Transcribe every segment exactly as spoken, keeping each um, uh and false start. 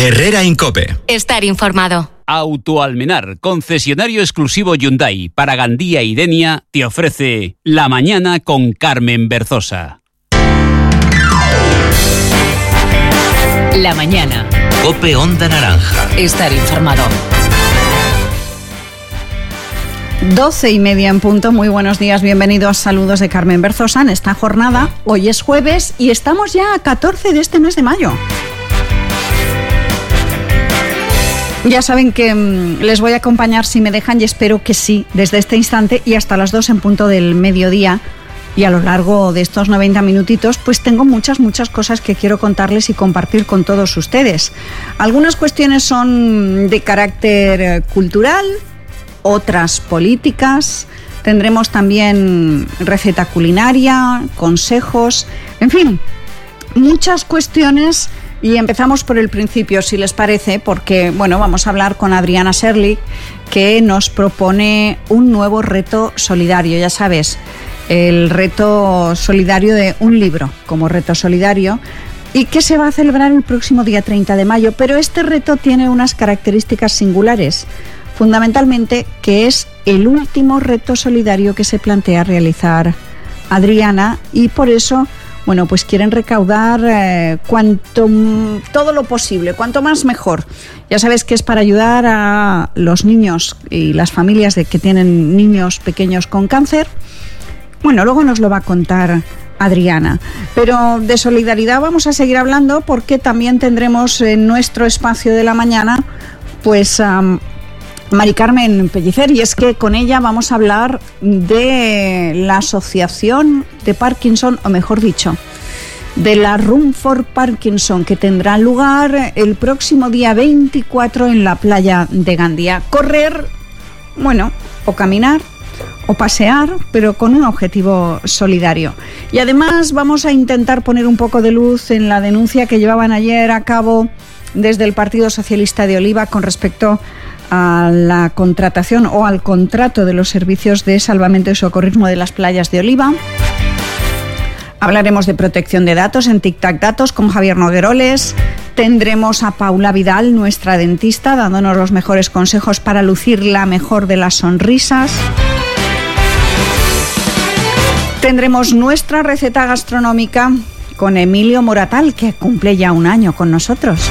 Herrera Incope. Estar informado. Autoalmenar, concesionario exclusivo Hyundai para Gandía y Denia, te ofrece La Mañana con Carmen Berzosa. La Mañana. Cope Onda Naranja. Estar informado. Doce y media en punto. Muy buenos días, bienvenidos. Saludos de Carmen Berzosa en esta jornada. Hoy es jueves y estamos ya a catorce de este mes de mayo. Ya saben que mmm, les voy a acompañar si me dejan, y espero que sí, desde este instante y hasta las dos en punto del mediodía. Y a lo largo de estos noventa minutitos, pues tengo muchas, muchas cosas que quiero contarles y compartir con todos ustedes. Algunas cuestiones son de carácter cultural, otras políticas. Tendremos también receta culinaria, consejos, en fin, muchas cuestiones. Y empezamos por el principio, si les parece, porque bueno, vamos a hablar con Adriana Serlich, que nos propone un nuevo reto solidario. Ya sabes, el reto solidario de un libro como reto solidario, y que se va a celebrar el próximo día treinta de mayo. Pero este reto tiene unas características singulares, fundamentalmente que es el último reto solidario que se plantea realizar Adriana, y por eso, bueno, pues quieren recaudar eh, cuanto, todo lo posible, cuanto más mejor. Ya sabes que es para ayudar a los niños y las familias de que tienen niños pequeños con cáncer. Bueno, luego nos lo va a contar Adriana. Pero de solidaridad vamos a seguir hablando, porque también tendremos en nuestro espacio de la mañana, pues, um, Mari Carmen Pellicer, y es que con ella vamos a hablar de la asociación de Parkinson, o mejor dicho, de la Run for Parkinson, que tendrá lugar el próximo día veinticuatro en la playa de Gandía. Correr, bueno, o caminar, o pasear, pero con un objetivo solidario. Y además vamos a intentar poner un poco de luz en la denuncia que llevaban ayer a cabo desde el Partido Socialista de Oliva con respecto a la contratación o al contrato de los servicios de salvamento y socorrismo de las playas de Oliva. Hablaremos de protección de datos en Tic Tac Datos con Javier Nogueroles. Tendremos a Paula Vidal, nuestra dentista, dándonos los mejores consejos para lucir la mejor de las sonrisas. Tendremos nuestra receta gastronómica con Emilio Moratal, que cumple ya un año con nosotros.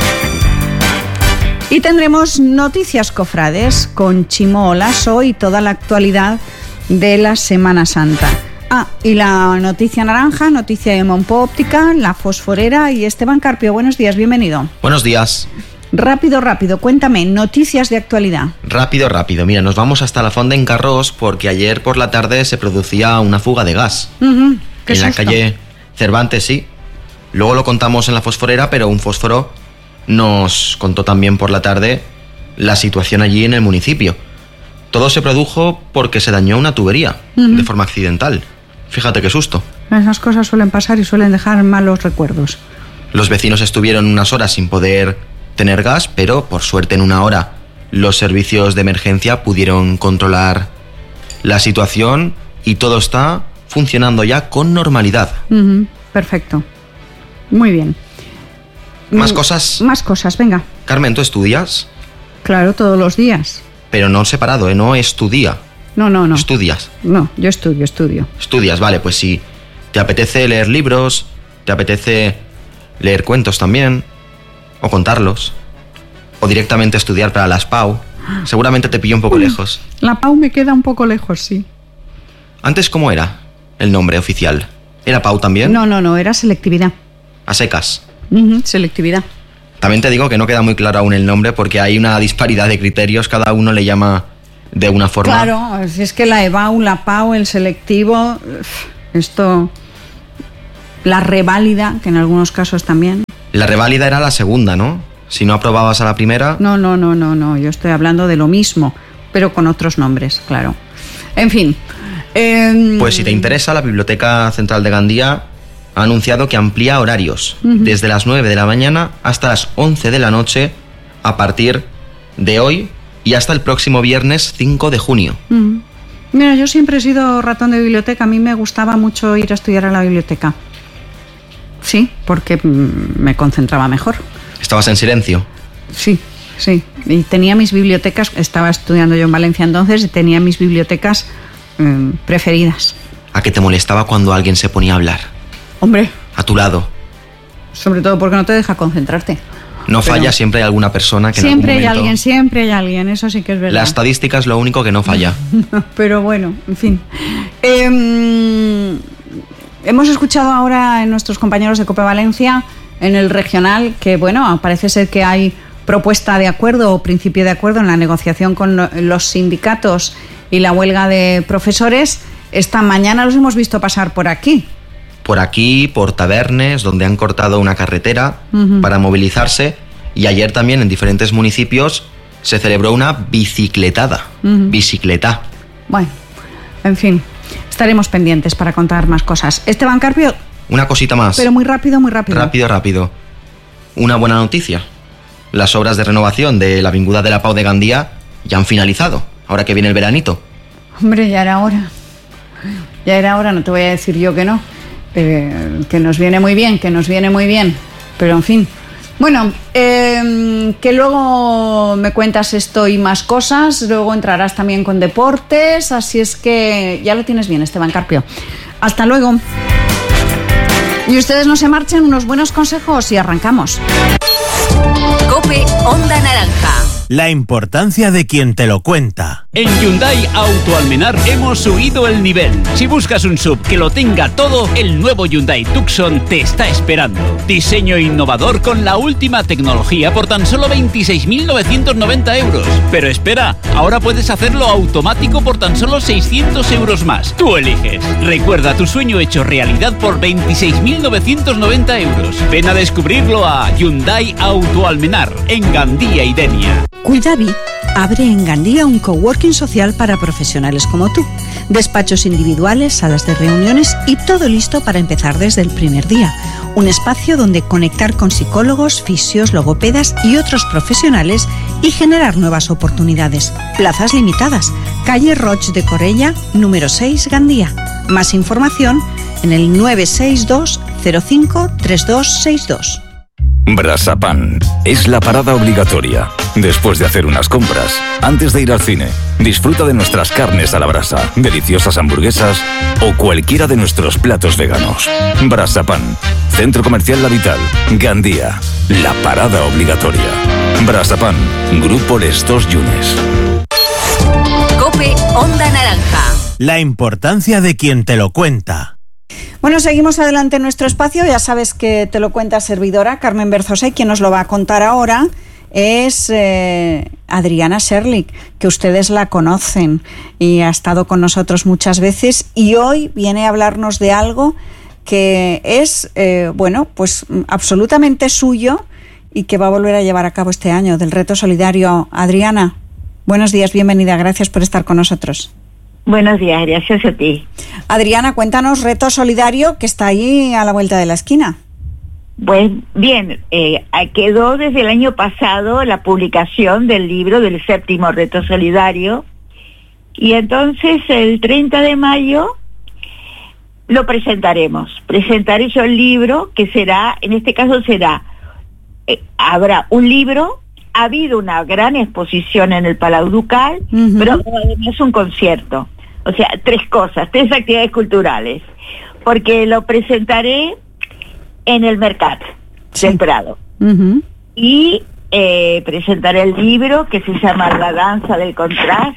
Y tendremos noticias cofrades con Chimo Olaso y toda la actualidad de la Semana Santa. Ah, y la noticia naranja, noticia de Monpo Óptica, la fosforera y Esteban Carpio. Buenos días, bienvenido. Buenos días. Rápido, rápido, cuéntame, noticias de actualidad. Rápido, rápido. Mira, nos vamos hasta la Fonda en Carrós, porque ayer por la tarde se producía una fuga de gas. Uh-huh. ¿Qué en es la esto? calle Cervantes, sí. Luego lo contamos en la fosforera, pero un fósforo nos contó también por la tarde la situación allí en el municipio. Todo se produjo porque se dañó una tubería, uh-huh, de forma accidental. Fíjate qué susto. Esas cosas suelen pasar y suelen dejar malos recuerdos. Los vecinos estuvieron unas horas sin poder tener gas, pero por suerte en una hora los servicios de emergencia pudieron controlar la situación y todo está funcionando ya con normalidad. Uh-huh. Perfecto. Muy bien. Más cosas. Más cosas, venga. Carmen, ¿tú estudias? Claro, todos los días. Pero no separado, ¿eh? No estudia. No, no, no. Estudias. No, yo estudio, estudio. Estudias, vale, pues si te apetece leer libros, te apetece leer cuentos también, o contarlos, o directamente estudiar para las P A U, seguramente te pillo un poco Uy, lejos. La P A U me queda un poco lejos, sí. Antes, ¿cómo era el nombre oficial? ¿Era P A U también? No, no, no, era selectividad. A secas. Uh-huh, selectividad. También te digo que no queda muy claro aún el nombre, porque hay una disparidad de criterios, cada uno le llama de una forma. Claro, si es que la E B A U, la P A U, el selectivo, esto, la reválida, que en algunos casos también. La reválida era la segunda, ¿no? Si no aprobabas a la primera. No, no, no, no, no, yo estoy hablando de lo mismo, pero con otros nombres, claro. En fin. Eh... Pues si te interesa, la Biblioteca Central de Gandía ha anunciado que amplía horarios, uh-huh, desde las nueve de la mañana hasta las once de la noche a partir de hoy y hasta el próximo viernes cinco de junio. Uh-huh. Mira, yo siempre he sido ratón de biblioteca, a mí me gustaba mucho ir a estudiar a la biblioteca. Sí, porque me concentraba mejor. ¿Estabas en silencio? Sí, sí. Y tenía mis bibliotecas, estaba estudiando yo en Valencia entonces, y tenía mis bibliotecas eh, preferidas. ¿A qué te molestaba cuando alguien se ponía a hablar? Hombre. A tu lado. Sobre todo porque no te deja concentrarte. No Pero falla, siempre hay alguna persona que en algún siempre hay momento... alguien, siempre hay alguien, eso sí que es verdad. La estadística es lo único que no falla. Pero bueno, en fin. Eh, hemos escuchado ahora en nuestros compañeros de COPE Valencia, en el regional, que bueno, parece ser que hay propuesta de acuerdo o principio de acuerdo en la negociación con los sindicatos y la huelga de profesores. Esta mañana los hemos visto pasar por aquí. Por aquí, por Tabernes, donde han cortado una carretera uh-huh. para movilizarse, y ayer también en diferentes municipios se celebró una bicicletada, uh-huh. bicicleta. Bueno, en fin, estaremos pendientes para contar más cosas. Esteban Carpio... Una cosita más. Pero muy rápido, muy rápido. Rápido, rápido. Una buena noticia. Las obras de renovación de la Avinguda de la Pau de Gandía ya han finalizado, ahora que viene el veranito. Hombre, ya era hora. Ya era hora, no te voy a decir yo que no. Eh, que nos viene muy bien, que nos viene muy bien, pero en fin. Bueno, eh, que luego me cuentas esto y más cosas, luego entrarás también con deportes, así es que ya lo tienes bien, Esteban Carpio. Hasta luego. Y ustedes no se marchen, unos buenos consejos y arrancamos. COPE Onda Naranja. La importancia de quien te lo cuenta. En Hyundai Auto Almenar hemos subido el nivel. Si buscas un sub que lo tenga todo, el nuevo Hyundai Tucson te está esperando. Diseño innovador con la última tecnología por tan solo veintiséis mil novecientos noventa euros. Pero espera, ahora puedes hacerlo automático por tan solo seiscientos euros más. Tú eliges. Recuerda tu sueño hecho realidad por veintiséis mil novecientos noventa euros. Ven a descubrirlo a Hyundai Auto Almenar, en Gandía y Denia. Cuidavi abre en Gandía un coworking social para profesionales como tú. Despachos individuales, salas de reuniones y todo listo para empezar desde el primer día. Un espacio donde conectar con psicólogos, fisios, logopedas y otros profesionales y generar nuevas oportunidades. Plazas limitadas. Calle Roig de Corella, número seis, Gandía. Más información en el nueve seis dos cero cinco tres dos seis dos. Brasapan es la parada obligatoria. Después de hacer unas compras, antes de ir al cine, disfruta de nuestras carnes a la brasa, deliciosas hamburguesas o cualquiera de nuestros platos veganos. Brasapan, Centro Comercial La Vital, Gandía, la parada obligatoria. Brasapan, Grupo Les Dos Yunes. COPE Onda Naranja. La importancia de quien te lo cuenta. Bueno, seguimos adelante en nuestro espacio. Ya sabes que te lo cuenta servidora Carmen Berzosé. Quien nos lo va a contar ahora es eh, Adriana Serlich, que ustedes la conocen y ha estado con nosotros muchas veces y hoy viene a hablarnos de algo que es, eh, bueno, pues absolutamente suyo y que va a volver a llevar a cabo este año, del reto solidario. Adriana, buenos días, bienvenida, gracias por estar con nosotros. Buenos días, gracias a ti. Adriana, cuéntanos, reto solidario que está ahí a la vuelta de la esquina. Pues bien, eh, quedó desde el año pasado la publicación del libro del séptimo reto solidario y entonces el treinta de mayo lo presentaremos. Presentaré yo el libro que será, en este caso será, eh, habrá un libro, ha habido una gran exposición en el Palau Ducal, uh-huh. pero además un concierto. O sea, tres cosas, tres actividades culturales, porque lo presentaré en el Mercat sí. del Prado. Uh-huh. Y eh, presentaré el libro que se llama La danza del contraste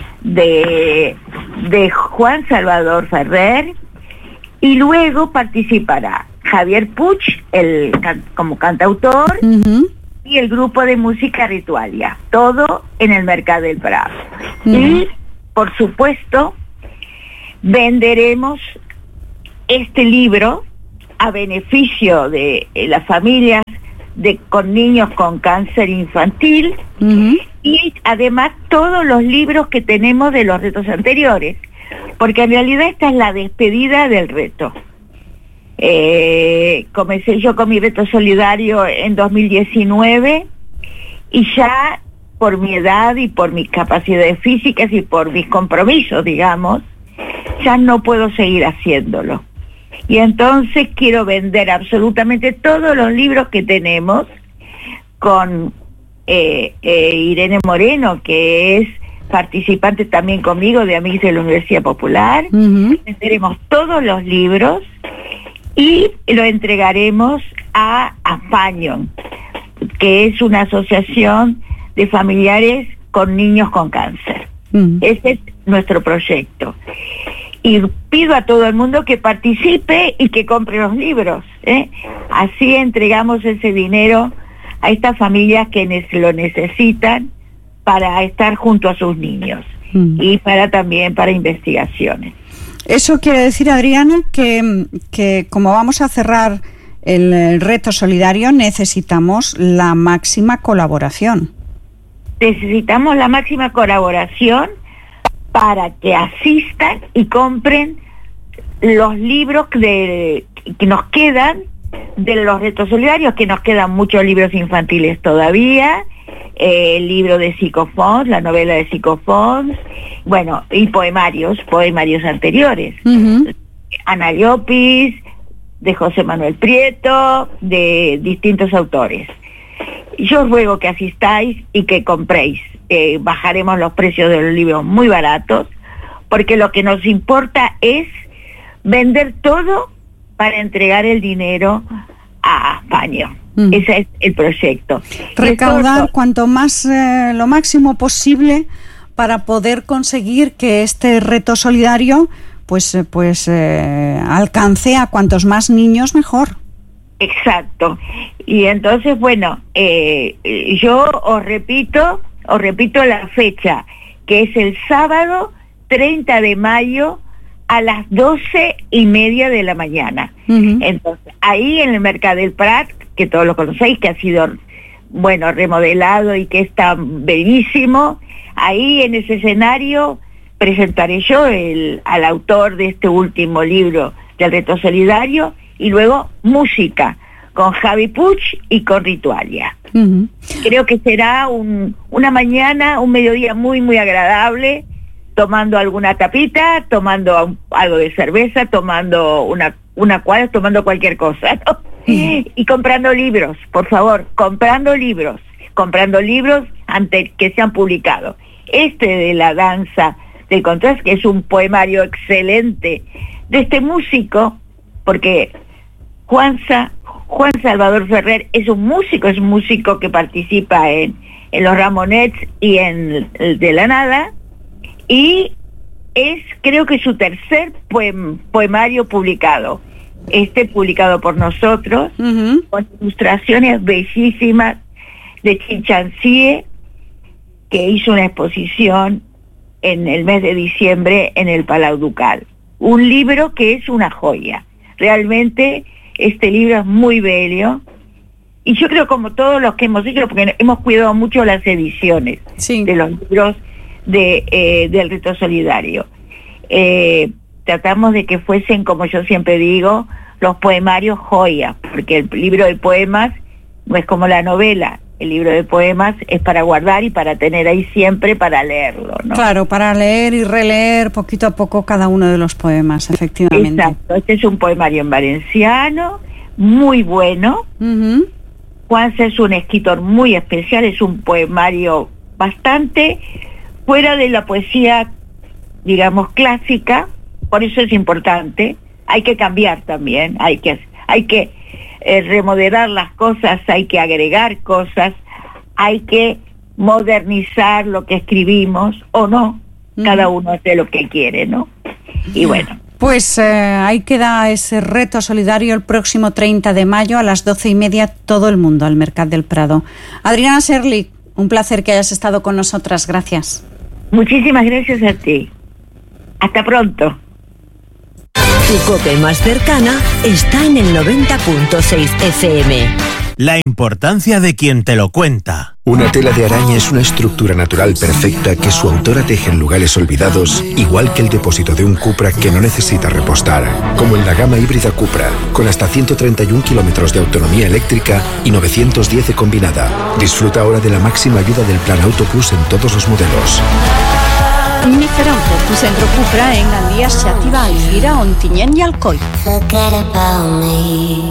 de, de Juan Salvador Ferrer, y luego participará Javier Puig, el, como cantautor, uh-huh. y el grupo de música Ritualia, todo en el Mercat del Prado. Uh-huh. Y, por supuesto, venderemos este libro a beneficio de eh, las familias de, con niños con cáncer infantil, uh-huh. y además todos los libros que tenemos de los retos anteriores, porque en realidad esta es la despedida del reto. Eh, comencé yo con mi reto solidario en dos mil diecinueve y ya por mi edad y por mis capacidades físicas y por mis compromisos, digamos, ya no puedo seguir haciéndolo. Y entonces quiero vender absolutamente todos los libros que tenemos con eh, eh, Irene Moreno, que es participante también conmigo de Amigos de la Universidad Popular. Uh-huh. Venderemos todos los libros y lo entregaremos a Afañon, que es una asociación de familiares con niños con cáncer. Uh-huh. Ese es nuestro proyecto. Y pido a todo el mundo que participe y que compre los libros, ¿eh? Así entregamos ese dinero a estas familias que ne- lo necesitan para estar junto a sus niños mm. y para también para investigaciones. Eso quiere decir, Adriana, que, que como vamos a cerrar el, el reto solidario, necesitamos la máxima colaboración. Necesitamos la máxima colaboración para que asistan y compren los libros de, que nos quedan de los retos solidarios, que nos quedan muchos libros infantiles todavía, eh, el libro de Psicofons, la novela de Psicofons, bueno, y poemarios, poemarios anteriores. Uh-huh. Ana Llopis, de José Manuel Prieto, de distintos autores. Yo os ruego que asistáis y que compréis. Eh, bajaremos los precios de los libros muy baratos, porque lo que nos importa es vender todo para entregar el dinero a Afañon. Mm. Ese es el proyecto. Recaudar Esto, cuanto más, eh, lo máximo posible para poder conseguir que este reto solidario pues, pues eh, alcance a cuantos más niños mejor. Exacto. Y entonces, bueno, eh, yo os repito, os repito la fecha, que es el sábado treinta de mayo a las doce y media de la mañana. Uh-huh. Entonces, ahí en el Mercat del Prat, que todos lo conocéis, que ha sido, bueno, remodelado y que está bellísimo, ahí en ese escenario presentaré yo el, al autor de este último libro del Reto Solidario, y luego música con Javi Puig y con Ritualia. Uh-huh. Creo que será un, una mañana, un mediodía muy, muy agradable, tomando alguna tapita, tomando un, algo de cerveza, tomando una, una cuadra, tomando cualquier cosa, ¿no? Uh-huh. Y comprando libros, por favor, comprando libros, comprando libros antes que sean publicados. Este de la danza del contraste, que es un poemario excelente de este músico, porque Juanza, Juan Salvador Ferrer es un músico, es un músico que participa en, en los Ramonettes y en el de la nada, y es, creo que su tercer poem, poemario publicado, este publicado por nosotros, uh-huh. con ilustraciones bellísimas de Chinchansíe, que hizo una exposición en el mes de diciembre en el Palau Ducal. Un libro que es una joya. Realmente este libro es muy bello, y yo creo, como todos los que hemos hecho, porque hemos cuidado mucho las ediciones sí. de los libros de eh, del Reto Solidario, eh, tratamos de que fuesen, como yo siempre digo, los poemarios joyas, porque el libro de poemas no es como la novela. El libro de poemas es para guardar y para tener ahí siempre para leerlo, ¿no? Claro, para leer y releer poquito a poco cada uno de los poemas, efectivamente. Exacto, este es un poemario en valenciano, muy bueno. Uh-huh. Juanse es un escritor muy especial, es un poemario bastante fuera de la poesía, digamos, clásica, por eso es importante. Hay que cambiar también, hay que, hay que eh, remodelar las cosas, hay que agregar cosas, hay que modernizar lo que escribimos, o no, mm. cada uno hace lo que quiere, ¿no? Y bueno. Pues eh, ahí queda ese reto solidario el próximo treinta de mayo a las doce y media, todo el mundo al Mercat del Prado. Adriana Serlich, un placer que hayas estado con nosotras, gracias. Muchísimas gracias a ti. Hasta pronto. Tu COPE más cercana está en el noventa punto seis F M. La importancia de quien te lo cuenta. Una tela de araña es una estructura natural perfecta que su autora teje en lugares olvidados, igual que el depósito de un Cupra que no necesita repostar. Como en la gama híbrida Cupra, con hasta ciento treinta y un kilómetros de autonomía eléctrica y novecientos diez de combinada. Disfruta ahora de la máxima ayuda del Plan Auto Plus en todos los modelos. Diferente, tu centro Cupra en Gandía se activa y gira Ontinyent y Alcoi.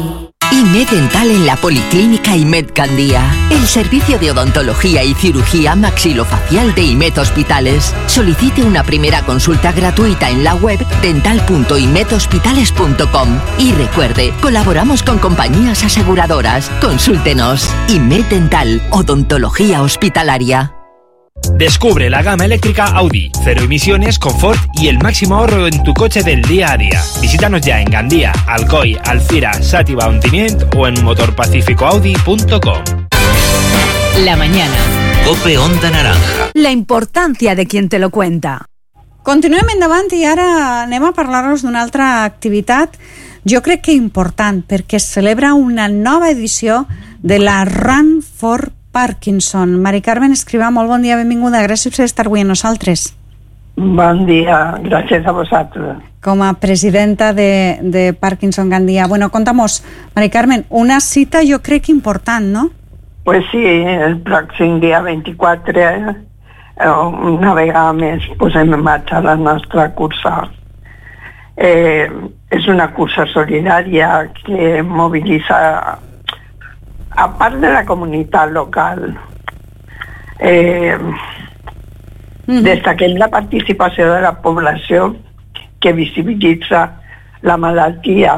IMED Dental en la Policlínica IMED Gandía. El servicio de odontología y cirugía maxilofacial de IMED Hospitales. Solicite una primera consulta gratuita en la web dental punto imed hospitales punto com. Y recuerde, colaboramos con compañías aseguradoras. Consúltenos. IMED Dental, odontología hospitalaria. Descubre la gama eléctrica Audi, cero emisiones, confort y el máximo ahorro en tu coche del día a día. Visítanos ya en Gandía, Alcoy, Alcira, Sátiva, Ontinyent o en motor pacífico audi punto com. La mañana. Cope Onda Naranja. La importancia de quien te lo cuenta. Continuem endavant i ara anem a parlar-nos d'una altra activitat, jo crec que important, perquè es celebra una nova edició de la Run for Parkinson. Mari Carmen Escrivà, molt bon dia, benvinguda. Gràcies per estar avui amb nosaltres. Bon dia, gràcies a vosaltres. Com a presidenta de, de Parkinson Gandía. Bueno, contamos, Mari Carmen, una cita jo crec important, ¿no? Pues sí, el pròxim dia vint-i-quatre, eh, una vegada més posem en marxa la nostra cursa. Eh, és una cursa solidària que mobilitza a part de la comunitat local. Eh, mm-hmm. Destaquem la participació de la població que visibilitza la malaltia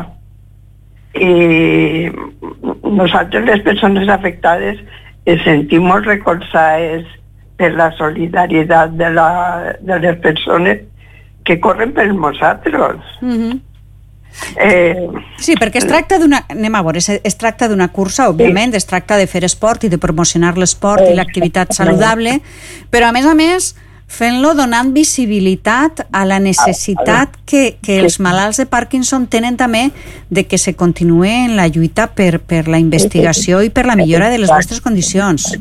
i nosaltres, les persones afectades, ens sentim molt recolzades per la solidaritat de, la, de les persones que corren per nosaltres. Mm-hmm. Eh, sí, perquè es tracta d'una, anem a veure, es, es tracta d'una cursa, òbviament, sí. Es tracta de fer esport i de promocionar l'esport i l'activitat saludable, però a més a més fent-lo donant visibilitat a la necessitat que, que els malalts de Parkinson tenen també de que se continuï en la lluita per, per la investigació i per la millora de les vostres condicions.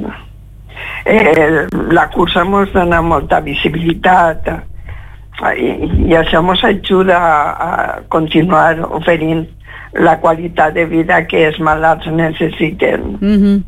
Eh, la cursa ens dona molta visibilitat i, i això ens ajuda a continuar oferint la qualitat de vida que els malalts necessiten. Mm-hmm.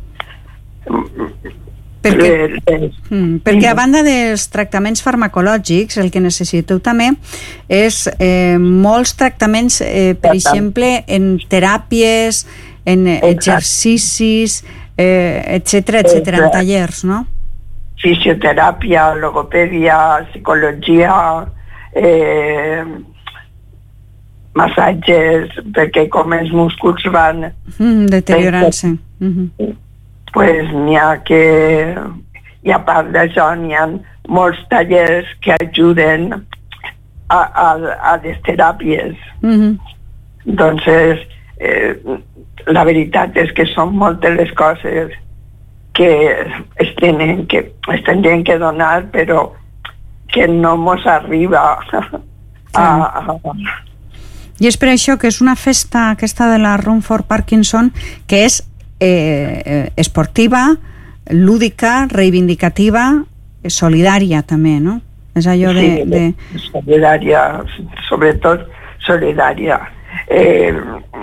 Perquè, mm, perquè a banda dels tractaments farmacològics, el que necessiteu també és eh, molts tractaments, eh, per exemple, en teràpies, en exercicis, eh, etcètera, etcètera, en tallers, no? Fisioteràpia, logopèdia, psicologia, eh, massatges, perquè com els músculs van mm, deteriorant-se. Mm-hmm. Pues n'hi ha que, i a part d'això, n'hi ha molts tallers que ajuden a, a, a les teràpies. Mm-hmm. Doncs, eh, la veritat és que són moltes les coses que es tenen que, es tenen que donar, però que no mos arriba a, a... I és per això que és una festa, aquesta de la Run for Parkinson, que és eh, esportiva, lúdica, reivindicativa, solidària també, no? És allò de... Sí, de... solidària, sobretot solidària. Eh,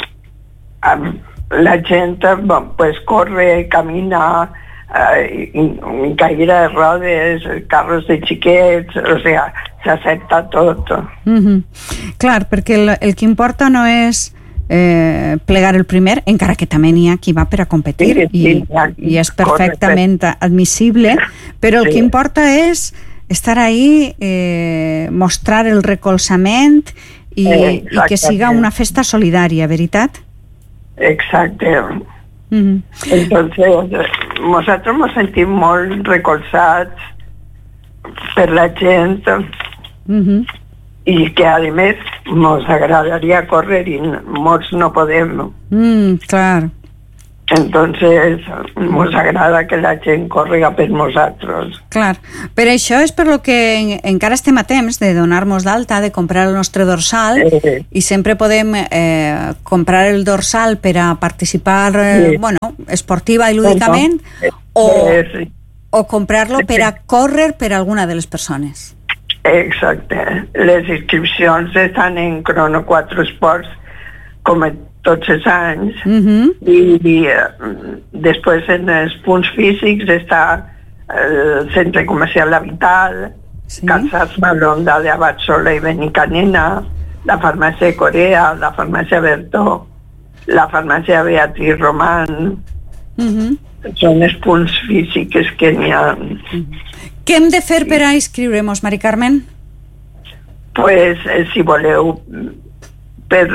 la gent, bon, pues, corre, camina, eh, en caïda de rodes, carros de xiquets, o sigui, s'accepta tot. Mm-hmm. Clar, perquè el, el que importa no és eh, plegar el primer, encara que també n'hi ha qui va per a competir, sí, sí, i, i és perfectament admissible, però el sí. que importa és estar ahí, eh, mostrar el recolzament i, eh, i que siga una festa solidària, veritat? Exacte. Mm-hmm. Entonces, nosaltres ens sentim molt recolzats per la gent, mm-hmm. i que a més ens agradaria córrer i molts no podem. Mm, clar. Entonces, ens agrada que la gent córrega per nosaltres. Clar. Per això és per lo que en, encara estem a temps de donar-nos d'alta, de comprar el nostre dorsal, eh. i sempre podem eh, comprar el dorsal per a participar, eh, sí. bueno, esportiva i lúdicament, eh, o, eh, sí. o comprar-lo per a córrer per a alguna de les persones. Exacte. Les inscripcions estan en Crono quatre Esports com tots els anys, mm-hmm. i, i uh, després en els punts físics està el Centre Comercial La Vital, sí. Calçats Malonda de Abad Sola i Benicanena, la farmàcia Corea, la farmàcia Bertó. la farmàcia Beatriz Roman. Uh-huh. Són els punts físics que n'hi ha. Uh-huh. Què hem de fer per a inscriure-nos, Mari Carmen? Pues, eh, si voleu, per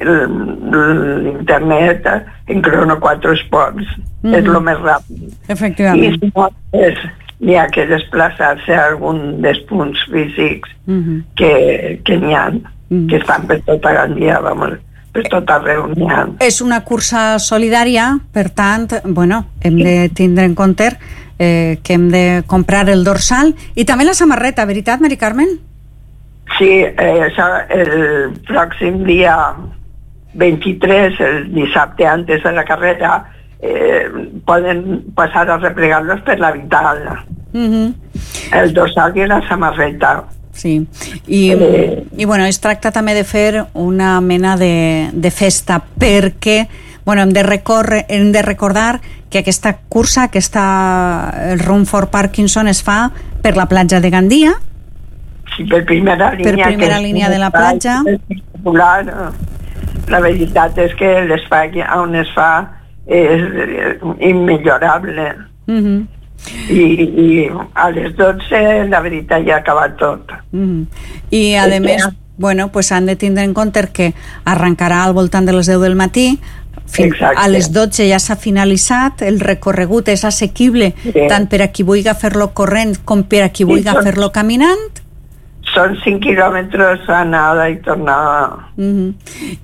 l'internet, en Crono quatre Esports, mm-hmm. és el més ràpid. Efectivament. I si no, pues, n'hi ha que desplaçar-se a algun dels punts físics mm-hmm. que, que n'hi ha, mm-hmm. que estan per tota Gandia, vamos, per tot arreu n'hi ha. És una cursa solidària, per tant, bueno, hem de tindre en compte eh, que hem de comprar el dorsal i també la samarreta, veritat, Mari Carmen? Sí, eh, això, el pròxim dia vint-i-tres, el dissabte antes de la carrera, eh, poden passar a replegar-los per la vital. Mm-hmm. El dorsal i la samarreta. Sí, i, eh, i bueno, es tracta també de fer una mena de, de festa, perquè bueno, hem de, recórrer, hem de recordar que aquesta cursa, aquesta Run for Parkinson, es fa per la platja de Gandia. Sí, per primera línia, per primera línia de la platja. Popular. La veritat és que l'espai on es fa és immillorable. Mm-hmm. I, i a les dotze la veritat ja ha acabat tot. Mm-hmm. I a sí, més, bueno, pues han de tindre en compte que arrencarà al voltant de les deu del matí. Exacte. A les dotze ja s'ha finalitzat, el recorregut és assequible sí. tant per a qui vulgui fer-lo corrent com per a qui vulgui sí, fer-lo caminant. Són cinc quilòmetres anada i tornada. Mm-hmm.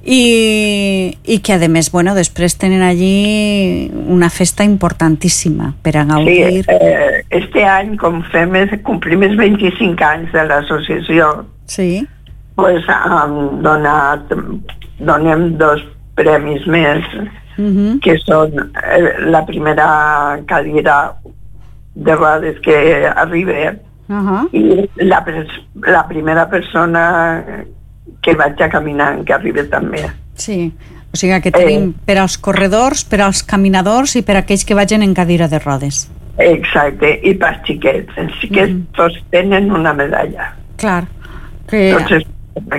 I, i que a més, bueno, després tenen allí una festa importantíssima per a gaudir. Sí, eh, este any, com fem, complim els vint-i-cinc anys de l'associació. Sí. Pues hem donat, donem dos premis més, mm-hmm. que són la primera cadira de rodes que arriba, uh-huh. i la, la primera persona que vaig a caminant, que arriba també. Sí, o sigui que tenim eh, per als corredors, per als caminadors i per a aquells que vagin en cadira de rodes. Exacte, i per als xiquets. Els xiquets mm. tots tenen una medalla. Clar. Que... Tots es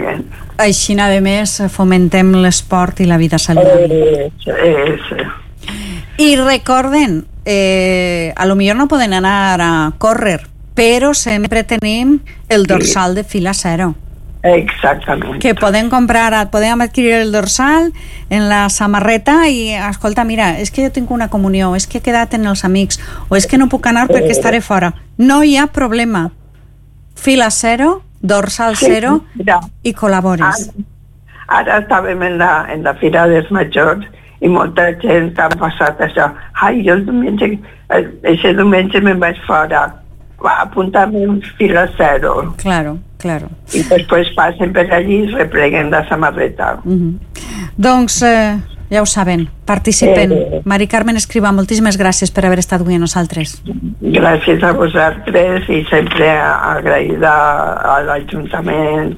així, a més, fomentem l'esport i la vida saludable. Eh, eh, I recorden, eh, a lo millor no poden anar a córrer, però sempre tenim el dorsal de fila zero. Exactament. Que podem comprar, podem adquirir el dorsal en la samarreta i, escolta, mira, és que jo tinc una comunió, és que he quedat en els amics, o és que no puc anar perquè estaré fora. No hi ha problema. Fila zero, dorsal zero, sí, i col·labores. Ara, ara estàvem en la, en la Fira dels Majors i molta gent ha passat això. Ai, jo el diumenge, aquest diumenge me'n vaig fora. Va apuntar-me en fila zero. Claro, claro. I després passen per allí i repleguen la samarreta. Mm-hmm. Doncs, eh, ja ho saben, participen. Eh, Mari Carmen Escrivà, moltíssimes gràcies per haver estat avui amb nosaltres. Gràcies a vosaltres i sempre agraïda a l'Ajuntament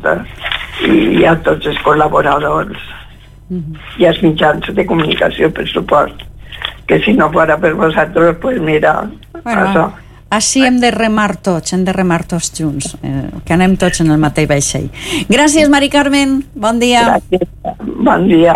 i a tots els col·laboradors mm-hmm. i als mitjans de comunicació, per suport, que si no fora per vosaltres, pues mira, bueno, això. Així hem de remar tots, hem de remar tots junts, eh, que anem tots en el mateix vaixell. Gràcies, Mari Carmen, bon dia. Gràcies, bon dia.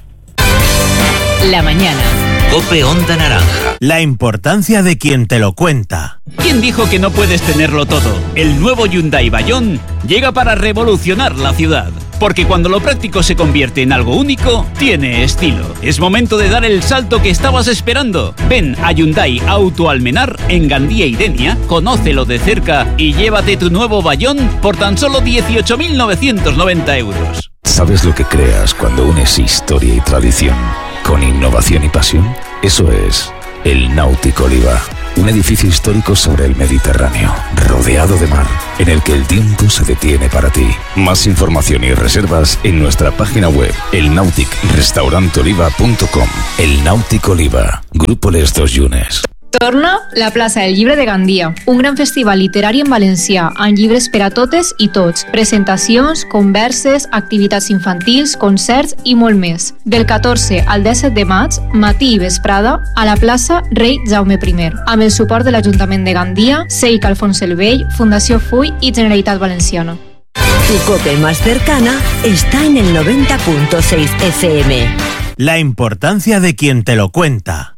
La mañana. COPE Onda Naranja. La importancia de quien te lo cuenta. ¿Quién dijo que no puedes tenerlo todo? El nuevo Hyundai Bayón llega para revolucionar la ciudad. Porque cuando lo práctico se convierte en algo único, tiene estilo. Es momento de dar el salto que estabas esperando. Ven a Hyundai Auto Almenar en Gandía y Denia, conócelo de cerca y llévate tu nuevo Bayón por tan solo dieciocho mil novecientos noventa euros. ¿Sabes lo que creas cuando unes historia y tradición con innovación y pasión? Eso es el Náutico Oliva. Un edificio histórico sobre el Mediterráneo, rodeado de mar, en el que el tiempo se detiene para ti. Más información y reservas en nuestra página web, el nautic restaurant oliva punto com. El Náutico Oliva, Grupo Les Dos Llunes. Torna la plaça del Llibre de Gandia, un gran festival literari en valencià, amb llibres per a totes i tots, presentacions, converses, activitats infantils, concerts i molt més. Del catorze al disset de maig, matí i vesprada, a la plaça Rei Jaume primer, amb el suport de l'Ajuntament de Gandia, Seic Alfons el Vell, Fundació Full i Generalitat Valenciana. Tu COPE más cercana está en el noventa punto seis F M. La importancia de quien te lo cuenta.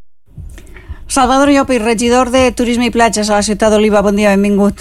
Salvador Llopis, regidor de Turisme i Platges a la ciutat d'Oliva. Bon dia, benvingut.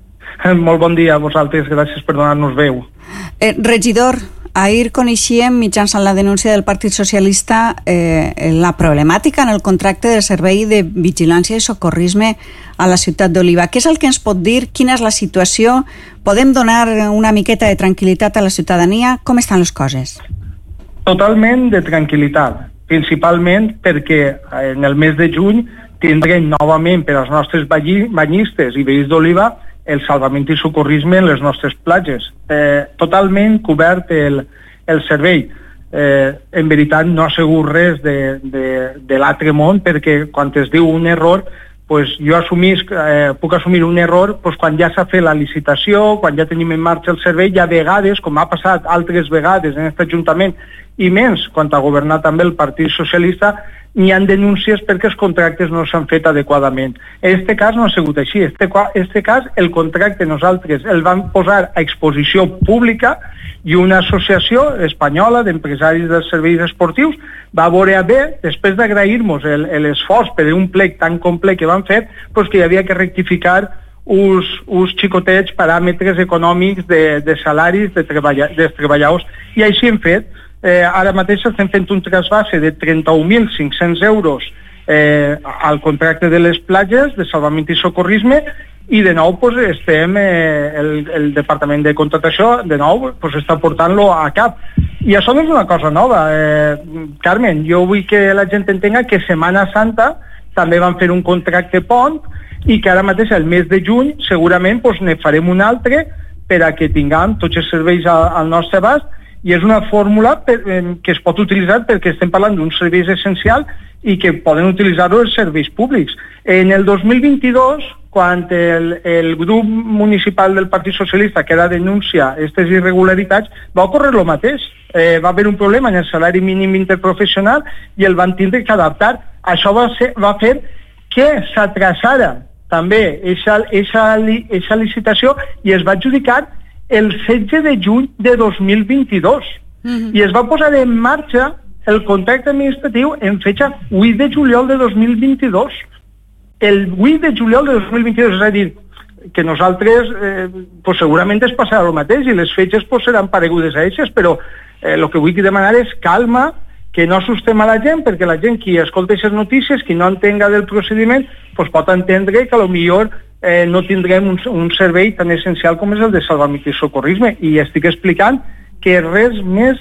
Molt bon dia a vosaltres, gràcies per donar-nos veu. Eh, regidor, ahir coneixíem, mitjançant la denúncia del Partit Socialista, eh, la problemàtica en el contracte de servei de vigilància i socorrisme a la ciutat d'Oliva. Què és el que ens pot dir? Quina és la situació? Podem donar una miqueta de tranquil·litat a la ciutadania? Com estan les coses? Totalment de tranquil·litat, principalment perquè en el mes de juny tindrem novament per als nostres banyistes i veïns d'Oliva el salvament i socorrisme en les nostres platges. Eh, totalment cobert el, el servei. Eh, en veritat no ha sigut res de, de, de l'altre món, perquè quan es diu un error, pues jo assumís, eh, puc assumir un error pues, quan ja s'ha fet la licitació, quan ja tenim en marxa el servei, ja a vegades, com ha passat altres vegades en aquest Ajuntament, i menys quan ha governat també el Partit Socialista, n'hi ha denúncies perquè els contractes no s'han fet adequadament. En aquest cas no ha sigut així. En este, este cas el contracte nosaltres el vam posar a exposició pública i una associació espanyola d'empresaris dels serveis esportius va veure a bé, després d'agrair-nos l'esforç per un plec tan complet que van fer, pues que hi havia que rectificar uns, uns xicotets paràmetres econòmics de, de salaris de treballa, dels treballadors. I així hem fet. Eh, ara mateix estem fent un trasbase de trenta-un mil cinc-cents euros eh, al contracte de les platges de salvament i socorrisme, i de nou pues, estem, eh, el, el Departament de Contractació de nou pues, està portant-lo a cap. I això no és una cosa nova. Eh, Carmen, jo vull que la gent entenga que Setmana Santa també van fer un contracte pont i que ara mateix, el mes de juny, segurament pues, ne farem un altre per a que tinguem tots els serveis al, al nostre abast. I és una fórmula per, eh, que es pot utilitzar perquè estem parlant d'un servei essencial i que poden utilitzar-ho els serveis públics. En el dos mil vint-i-dos, quan el, el grup municipal del Partit Socialista, que era denuncia aquestes irregularitats, va ocórrer el mateix. Eh, va haver un problema en el salari mínim interprofessional i el van tindre que adaptar. Això va, ser, va fer que s'atrasara també aquesta licitació i es va adjudicar el setze de juny de dos mil vint-i-dos. Mm-hmm. I es va posar en marxa el contracte administratiu en fetge vuit de juliol de dos mil vint-i-dos. El vuit de juliol de dos mil vint-i-dos, és a dir, que nosaltres eh, pues segurament es passarà el mateix i les fetges pues, seran paregudes a eixes, però el eh, que vull demanar és calma, que no assustem a la gent, perquè la gent qui escolta aquestes notícies, qui no entenga del procediment, pues pot entendre que millor Eh, no tindrem un, un servei tan essencial com és el de salvament i socorrisme, i estic explicant que res més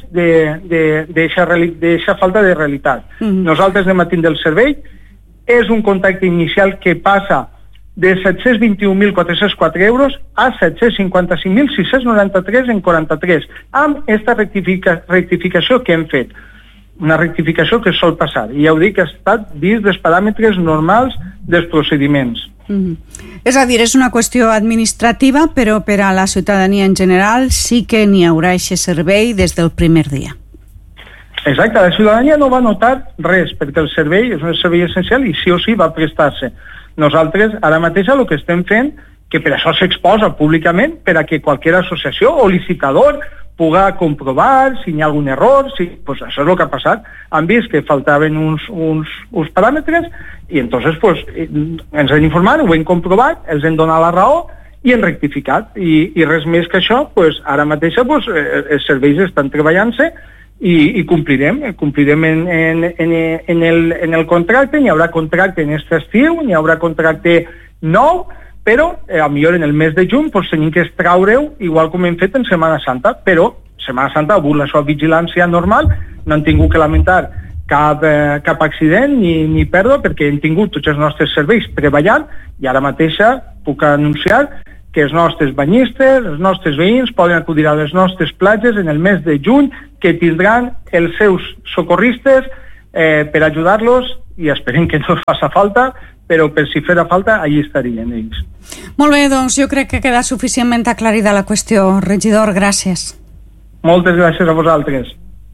d'aquesta falta de realitat. Mm-hmm. Nosaltres anem a tindre el servei, és un contracte inicial que passa de set-cents vint-i-un mil quatre-cents quatre euros a set-cents cinquanta-cinc mil sis-cents noranta-tres en quaranta-tres, amb aquesta rectifica, rectificació que hem fet. Una rectificació que sol passar, i ja ho dic, ha estat dins dels paràmetres normals dels procediments. Mm-hmm. És a dir, és una qüestió administrativa, però per a la ciutadania en general sí que n'hi haurà aquest servei des del primer dia. Exacte, la ciutadania no va notar res, perquè el servei és un servei essencial i sí o sí va prestar-se. Nosaltres, ara mateix, el que estem fent, que per això s'exposa públicament, per a que qualsevol associació o licitador puga comprovar si hi ha algun error, si, pues això és el que ha passat. Han vist que faltaven uns, uns, uns paràmetres i entonces pues, ens han informat, ho hem comprovat, els hem donat la raó i hem rectificat. I, i res més que això, pues, ara mateix pues, els serveis estan treballant-se i, i complirem, complirem en, en, en, en, el, en el contracte, n'hi haurà contracte en aquest estiu, n'hi haurà contracte nou, però eh, a millor en el mes de juny pues, tenim que extraure-ho igual com hem fet en Setmana Santa, però Setmana Santa ha hagut la seva vigilància normal, no han tingut que lamentar cap, eh, cap accident ni, ni pèrdua, perquè hem tingut tots els nostres serveis treballant i ara mateixa puc anunciar que els nostres banyistes, els nostres veïns poden acudir a les nostres platges en el mes de juny, que tindran els seus socorristes eh, per ajudar-los, i esperem que no faci falta, però per si farà falta, allí estarien ells. Molt bé, doncs jo crec que queda suficientment aclarida la qüestió. Regidor, gràcies. Moltes gràcies a vosaltres.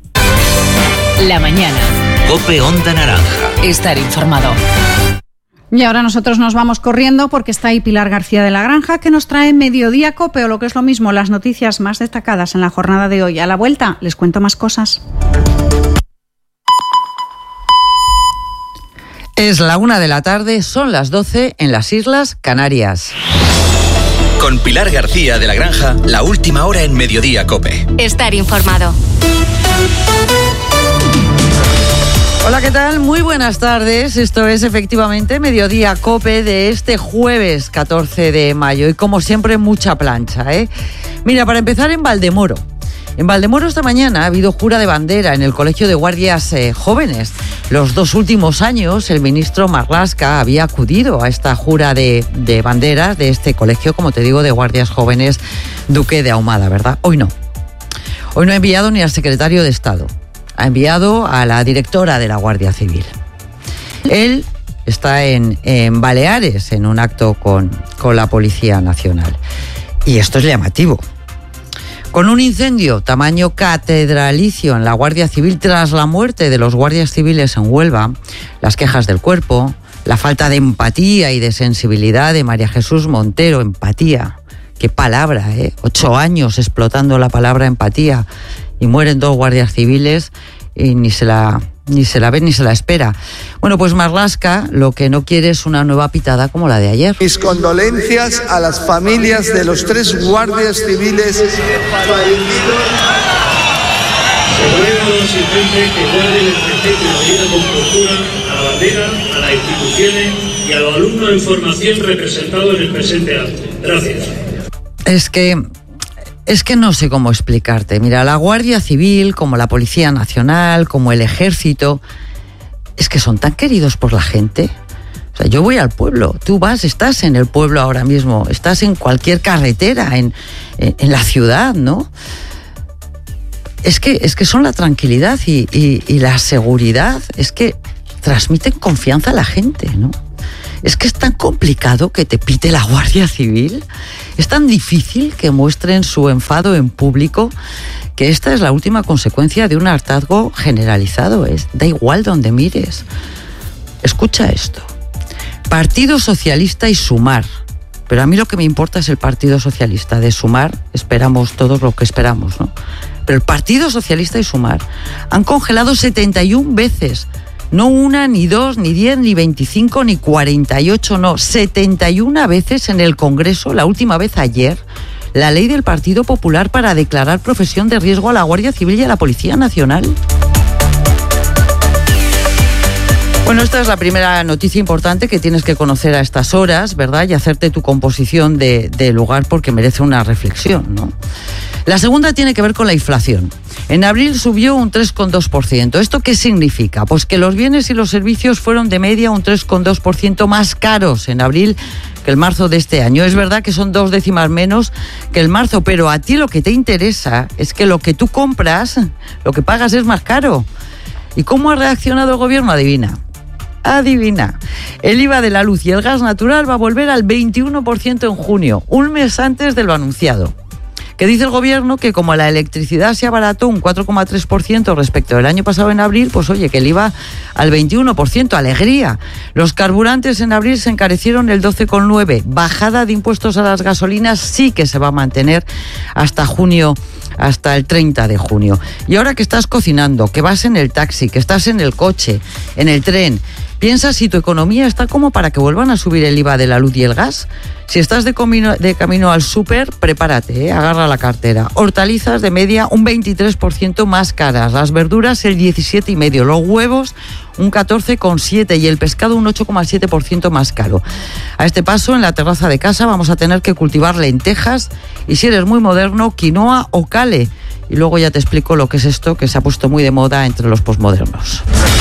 La mañana. COPE Onda Naranja. Estar informado. Y ahora nosotros nos vamos corriendo porque está ahí Pilar García de la Granja, que nos trae Mediodía COPE, o lo que es lo mismo, las noticias más destacadas en la jornada de hoy. A la vuelta les cuento más cosas. Es la una de la tarde, son las doce en las Islas Canarias. Con Pilar García de la Granja, la última hora en Mediodía COPE. Estar informado. Hola, ¿qué tal? Muy buenas tardes. Esto es efectivamente Mediodía COPE de este jueves catorce de mayo. Y como siempre, mucha plancha, ¿eh? Mira, para empezar en Valdemoro. En Valdemoro esta mañana ha habido jura de bandera en el Colegio de Guardias eh, Jóvenes. Los dos últimos años el ministro Marlaska había acudido a esta jura de, de banderas de este colegio, como te digo, de Guardias Jóvenes Duque de Ahumada, ¿verdad? Hoy no. Hoy no ha enviado ni al secretario de Estado. Ha enviado a la directora de la Guardia Civil. Él está en, en Baleares en un acto con, con la Policía Nacional. Y esto es llamativo. Con un incendio tamaño catedralicio en la Guardia Civil tras la muerte de los guardias civiles en Huelva, las quejas del cuerpo, la falta de empatía y de sensibilidad de María Jesús Montero, empatía, qué palabra, ¿eh? Ocho años explotando la palabra empatía y mueren dos guardias civiles y ni se la... ni se la ve ni se la espera. Bueno, pues Marlaska lo que no quiere es una nueva pitada como la de ayer. Mis condolencias a las familias de los tres guardias civiles fallecidos. Se ruega a los asistentes que guarden el respeto y la vida con postura a la bandera, a las instituciones y a los alumnos en formación representados en el presente acto. Gracias. Es que Es que no sé cómo explicarte. Mira, la Guardia Civil, como la Policía Nacional, como el Ejército, es que son tan queridos por la gente. O sea, yo voy al pueblo, tú vas, estás en el pueblo ahora mismo, estás en cualquier carretera, en, en, en la ciudad, ¿no? Es que, es que son la tranquilidad y, y, y la seguridad, es que transmiten confianza a la gente, ¿no? Es que es tan complicado que te pite la Guardia Civil, es tan difícil que muestren su enfado en público, que esta es la última consecuencia de un hartazgo generalizado. Es, da igual donde mires. Escucha esto. Partido Socialista y Sumar. Pero a mí lo que me importa es el Partido Socialista. De Sumar esperamos todos lo que esperamos, ¿no? Pero el Partido Socialista y Sumar han congelado setenta y una veces. No una, ni dos, ni diez, ni veinticinco, ni cuarenta y ocho, no. setenta y una veces en el Congreso, la última vez ayer, la ley del Partido Popular para declarar profesión de riesgo a la Guardia Civil y a la Policía Nacional. Bueno, esta es la primera noticia importante que tienes que conocer a estas horas, ¿verdad? Y hacerte tu composición de, de lugar porque merece una reflexión, ¿no? La segunda tiene que ver con la inflación. En abril subió un tres coma dos por ciento. ¿Esto qué significa? Pues que los bienes y los servicios fueron de media un tres coma dos por ciento más caros en abril que el marzo de este año. Es verdad que son dos décimas menos que el marzo, pero a ti lo que te interesa es que lo que tú compras, lo que pagas es más caro. ¿Y cómo ha reaccionado el gobierno? Adivina. Adivina. El I V A de la luz y el gas natural va a volver al veintiuno por ciento en junio, un mes antes de lo anunciado. Que dice el gobierno que como la electricidad se abarató un cuatro coma tres por ciento respecto del año pasado en abril, pues oye, que el I V A al veintiuno por ciento, alegría. Los carburantes en abril se encarecieron el doce coma nueve por ciento, bajada de impuestos a las gasolinas sí que se va a mantener hasta junio, hasta el treinta de junio. Y ahora que estás cocinando, que vas en el taxi, que estás en el coche, en el tren, piensa si tu economía está como para que vuelvan a subir el I V A de la luz y el gas. Si estás de camino, de camino al súper, prepárate, ¿eh? Agarra la cartera. Hortalizas de media un veintitrés por ciento más caras, las verduras el diecisiete coma cinco por ciento, los huevos un catorce coma siete por ciento y el pescado un ocho coma siete por ciento más caro. A este paso, en la terraza de casa vamos a tener que cultivar lentejas y, si eres muy moderno, quinoa o cale. Y luego ya te explico lo que es esto, que se ha puesto muy de moda entre los posmodernos.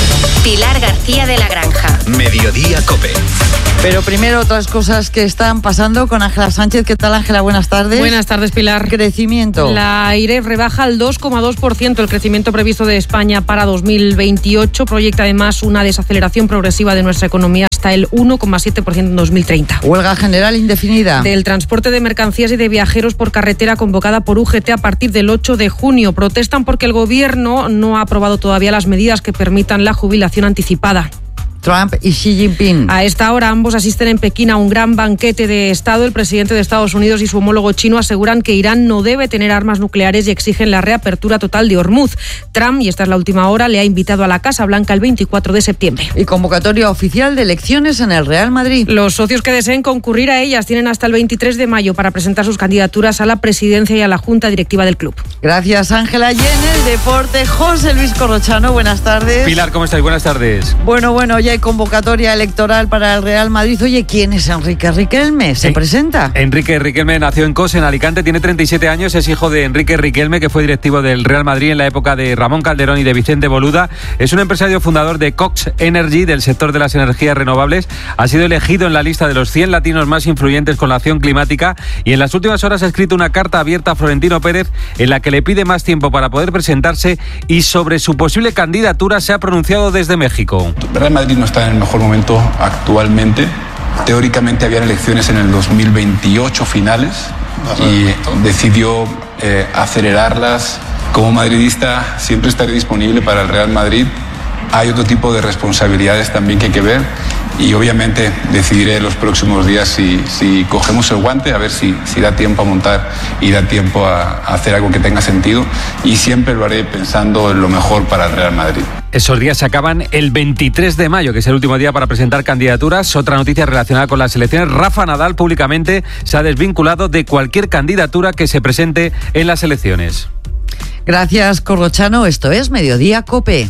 Pilar García de la Granja. Mediodía COPE. Pero primero otras cosas que están pasando con Ángela Sánchez. ¿Qué tal, Ángela? Buenas tardes. Buenas tardes, Pilar. Crecimiento. La AIREF rebaja al dos coma dos por ciento el crecimiento previsto de España para dos mil veintiocho. Proyecta además una desaceleración progresiva de nuestra economía hasta el uno coma siete por ciento en dos mil treinta. Huelga general indefinida. Del transporte de mercancías y de viajeros por carretera convocada por U G T a partir del ocho de junio. Protestan porque el gobierno no ha aprobado todavía las medidas que permitan la jubilación anticipada. Trump y Xi Jinping. A esta hora ambos asisten en Pekín a un gran banquete de Estado. El presidente de Estados Unidos y su homólogo chino aseguran que Irán no debe tener armas nucleares y exigen la reapertura total de Hormuz. Trump, y esta es la última hora, le ha invitado a la Casa Blanca el veinticuatro de septiembre. Y convocatoria oficial de elecciones en el Real Madrid. Los socios que deseen concurrir a ellas tienen hasta el veintitrés de mayo para presentar sus candidaturas a la presidencia y a la junta directiva del club. Gracias, Ángela. Y en el deporte, José Luis Corrochano, buenas tardes. Pilar, ¿cómo estáis? Buenas tardes. Bueno, bueno, ya hay convocatoria electoral para el Real Madrid. Oye, ¿quién es Enrique Riquelme? ¿Se en, presenta? Enrique Riquelme nació en Cos, en Alicante, tiene treinta y siete años, es hijo de Enrique Riquelme, que fue directivo del Real Madrid en la época de Ramón Calderón y de Vicente Boluda. Es un empresario fundador de Cox Energy, del sector de las energías renovables. Ha sido elegido en la lista de los cien latinos más influyentes con la acción climática y en las últimas horas ha escrito una carta abierta a Florentino Pérez en la que le pide más tiempo para poder presentarse y sobre su posible candidatura se ha pronunciado desde México. El Real Madrid no está en el mejor momento actualmente. Teóricamente habían elecciones en el dos mil veintiocho finales y decidió eh, acelerarlas. Como madridista siempre estaré disponible para el Real Madrid. Hay otro tipo de responsabilidades también que hay que ver y obviamente decidiré en los próximos días si, si cogemos el guante, a ver si, si da tiempo a montar y da tiempo a, a hacer algo que tenga sentido, y siempre lo haré pensando en lo mejor para el Real Madrid. Esos días se acaban el veintitrés de mayo, que es el último día para presentar candidaturas. Otra noticia relacionada con las elecciones: Rafa Nadal públicamente se ha desvinculado de cualquier candidatura que se presente en las elecciones. Gracias, Corrochano. Esto es Mediodía COPE.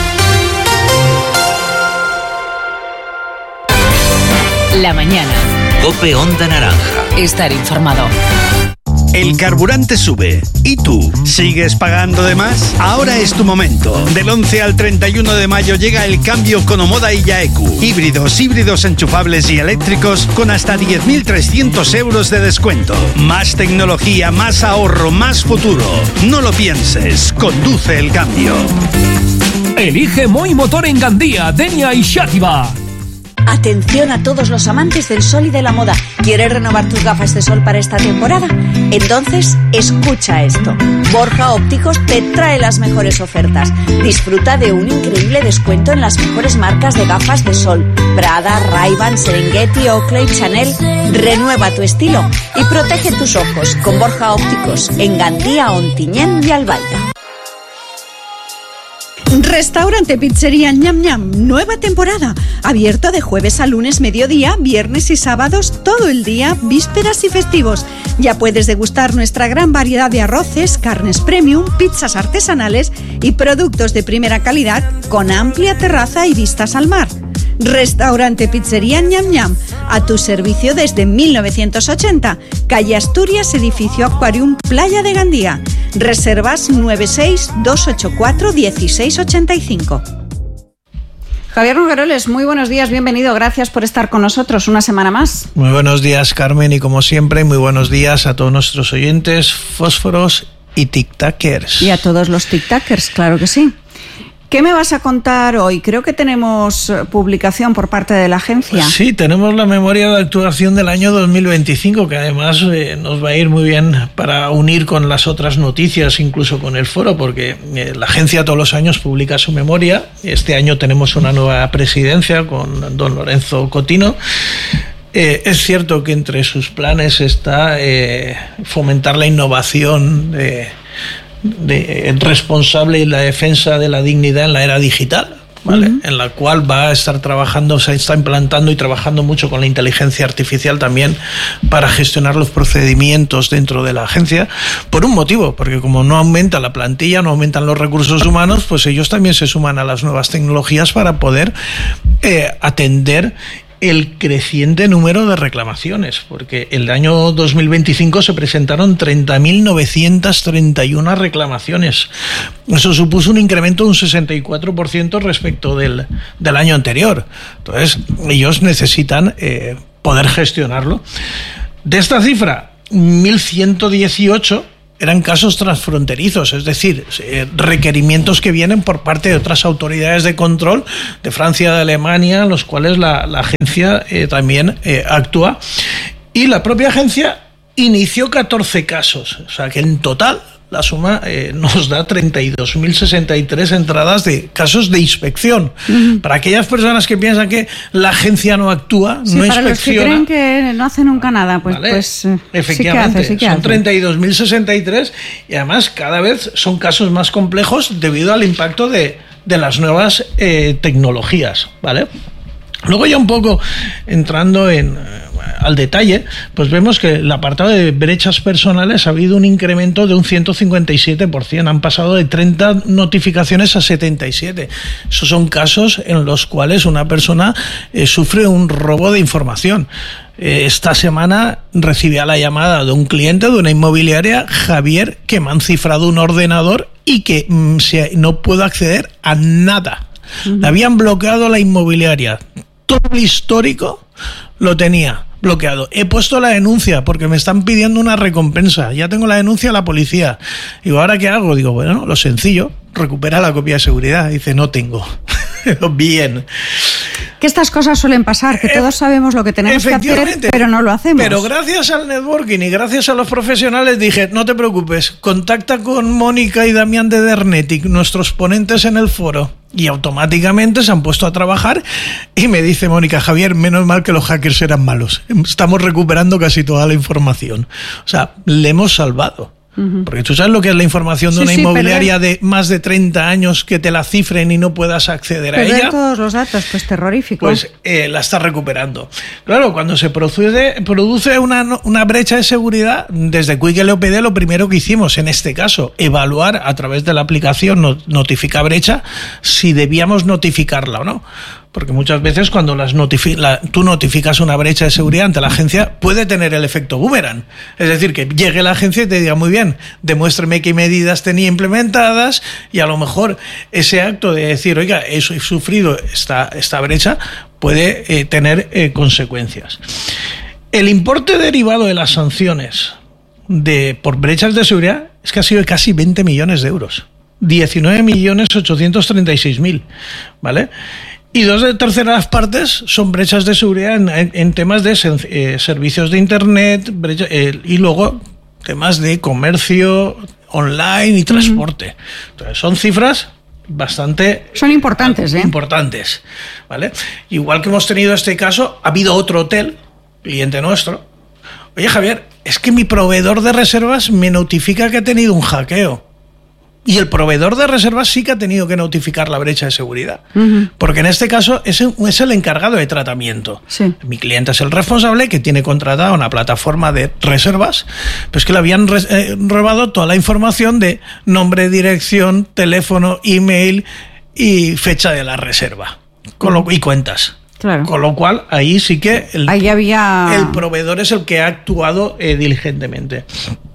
La mañana. COPE Onda Naranja. Estar informado. El carburante sube. ¿Y tú? ¿Sigues pagando de más? Ahora es tu momento. Del once al treinta y uno de mayo llega el cambio con Omoda y Yaeku. Híbridos, híbridos enchufables y eléctricos con hasta diez mil trescientos euros de descuento. Más tecnología, más ahorro, más futuro. No lo pienses. Conduce el cambio. Elige Moi Motor en Gandía, Denia y Xàtiva. Atención a todos los amantes del sol y de la moda. ¿Quieres renovar tus gafas de sol para esta temporada? Entonces, escucha esto. Borja Ópticos te trae las mejores ofertas. Disfruta de un increíble descuento en las mejores marcas de gafas de sol. Prada, Ray-Ban, Serengeti, Oakley, Chanel. Renueva tu estilo y protege tus ojos con Borja Ópticos en Gandía, Ontinyent y Albaida. Restaurante Pizzería Ñam Ñam, nueva temporada. Abierto de jueves a lunes mediodía, viernes y sábados todo el día, vísperas y festivos. Ya puedes degustar nuestra gran variedad de arroces, carnes premium, pizzas artesanales y productos de primera calidad con amplia terraza y vistas al mar. Restaurante Pizzería Ñam Ñam, a tu servicio desde mil novecientos ochenta, calle Asturias, edificio Aquarium, Playa de Gandía. Reservas nueve seis dos ocho cuatro uno seis ocho cinco. Javier Nogueroles, muy buenos días, bienvenido, gracias por estar con nosotros una semana más. Muy buenos días, Carmen, y como siempre, muy buenos días a todos nuestros oyentes, fósforos y tic-tackers. Y a todos los tic-tackers, claro que sí. ¿Qué me vas a contar hoy? Creo que tenemos publicación por parte de la agencia. Sí, tenemos la memoria de actuación del año dos mil veinticinco, que además eh, nos va a ir muy bien para unir con las otras noticias, incluso con el foro, porque eh, la agencia todos los años publica su memoria. Este año tenemos una nueva presidencia con don Lorenzo Cotino. Eh, es cierto que entre sus planes está eh, fomentar la innovación de... De, responsable y la defensa de la dignidad en la era digital, ¿vale? Uh-huh. En la cual va a estar trabajando, se está implantando y trabajando mucho con la inteligencia artificial también para gestionar los procedimientos dentro de la agencia, por un motivo, porque como no aumenta la plantilla, no aumentan los recursos humanos, pues ellos también se suman a las nuevas tecnologías para poder eh, atender el creciente número de reclamaciones, porque el año dos mil veinticinco se presentaron treinta mil novecientas treinta y una reclamaciones. Eso supuso un incremento de un sesenta y cuatro por ciento respecto del, del año anterior. Entonces, ellos necesitan eh, poder gestionarlo. De esta cifra, mil ciento dieciocho eran casos transfronterizos, es decir, requerimientos que vienen por parte de otras autoridades de control de Francia, de Alemania, los cuales la, la agencia eh, también eh, actúa. Y la propia agencia inició catorce casos, o sea que en total la suma eh, nos da treinta y dos mil sesenta y tres entradas de casos de inspección. Uh-huh. Para aquellas personas que piensan que la agencia no actúa, sí, no para inspecciona. Los que creen que no hace nunca nada, pues, ¿vale? pues efectivamente, sí que hace, sí que son hace. treinta y dos mil sesenta y tres y además cada vez son casos más complejos debido al impacto de, de las nuevas eh, tecnologías, ¿vale? Luego ya un poco entrando en, eh, al detalle, pues vemos que el apartado de brechas personales ha habido un incremento de un ciento cincuenta y siete por ciento, han pasado de treinta notificaciones a setenta y siete. Esos son casos en los cuales una persona eh, sufre un robo de información. Eh, esta semana recibía la llamada de un cliente de una inmobiliaria, Javier, que me han cifrado un ordenador y que mm, se, no puedo acceder a nada. Uh-huh. Le habían bloqueado la inmobiliaria. Todo el histórico lo tenía bloqueado. He puesto la denuncia porque me están pidiendo una recompensa. Ya tengo la denuncia a la policía. Digo, ¿ahora qué hago? Digo, bueno, lo sencillo, recupera la copia de seguridad. Dice, no tengo. Bien. Que estas cosas suelen pasar, que todos sabemos lo que tenemos que hacer, pero no lo hacemos. Pero gracias al networking y gracias a los profesionales dije, no te preocupes, contacta con Mónica y Damián de Dernetic, nuestros ponentes en el foro. Y automáticamente se han puesto a trabajar y me dice Mónica, Javier, menos mal que los hackers eran malos. Estamos recuperando casi toda la información. O sea, le hemos salvado. Uh-huh. Porque tú sabes lo que es la información de sí, una sí, inmobiliaria perder. de más de treinta años que te la cifren y no puedas acceder perder a ella. Todos los datos, pues terrorífico. Pues eh, la está recuperando. Claro, cuando se produce, produce una, una brecha de seguridad, desde Quick L O P D lo primero que hicimos en este caso, evaluar a través de la aplicación Notifica Brecha si debíamos notificarla o no. Porque muchas veces cuando las notifi- la, tú notificas una brecha de seguridad ante la agencia puede tener el efecto boomerang. Es decir, que llegue la agencia y te diga, muy bien, demuéstreme qué medidas tenía implementadas y a lo mejor ese acto de decir, oiga, he sufrido esta, esta brecha puede eh, tener eh, consecuencias. El importe derivado de las sanciones de, por brechas de seguridad es que ha sido de casi veinte millones de euros. diecinueve millones ochocientos treinta y seis mil, ¿vale? Y dos de terceras partes son brechas de seguridad en, en, en temas de sen, eh, servicios de internet brecha, eh, y luego temas de comercio online y transporte. Uh-huh. Entonces, son cifras bastante... Son importantes, ¿eh? Importantes, ¿vale? Igual que hemos tenido este caso, ha habido otro hotel, cliente nuestro. Oye, Javier, es que mi proveedor de reservas me notifica que ha tenido un hackeo. Y el proveedor de reservas sí que ha tenido que notificar la brecha de seguridad. Uh-huh. Porque en este caso es, es el encargado de tratamiento. Sí. Mi cliente es el responsable que tiene contratada una plataforma de reservas, pues que le habían re, eh, robado toda la información de nombre, dirección, teléfono, email y fecha de la reserva. Con lo, y cuentas. Claro. Con lo cual, ahí sí que el, ahí había... el proveedor es el que ha actuado eh, diligentemente.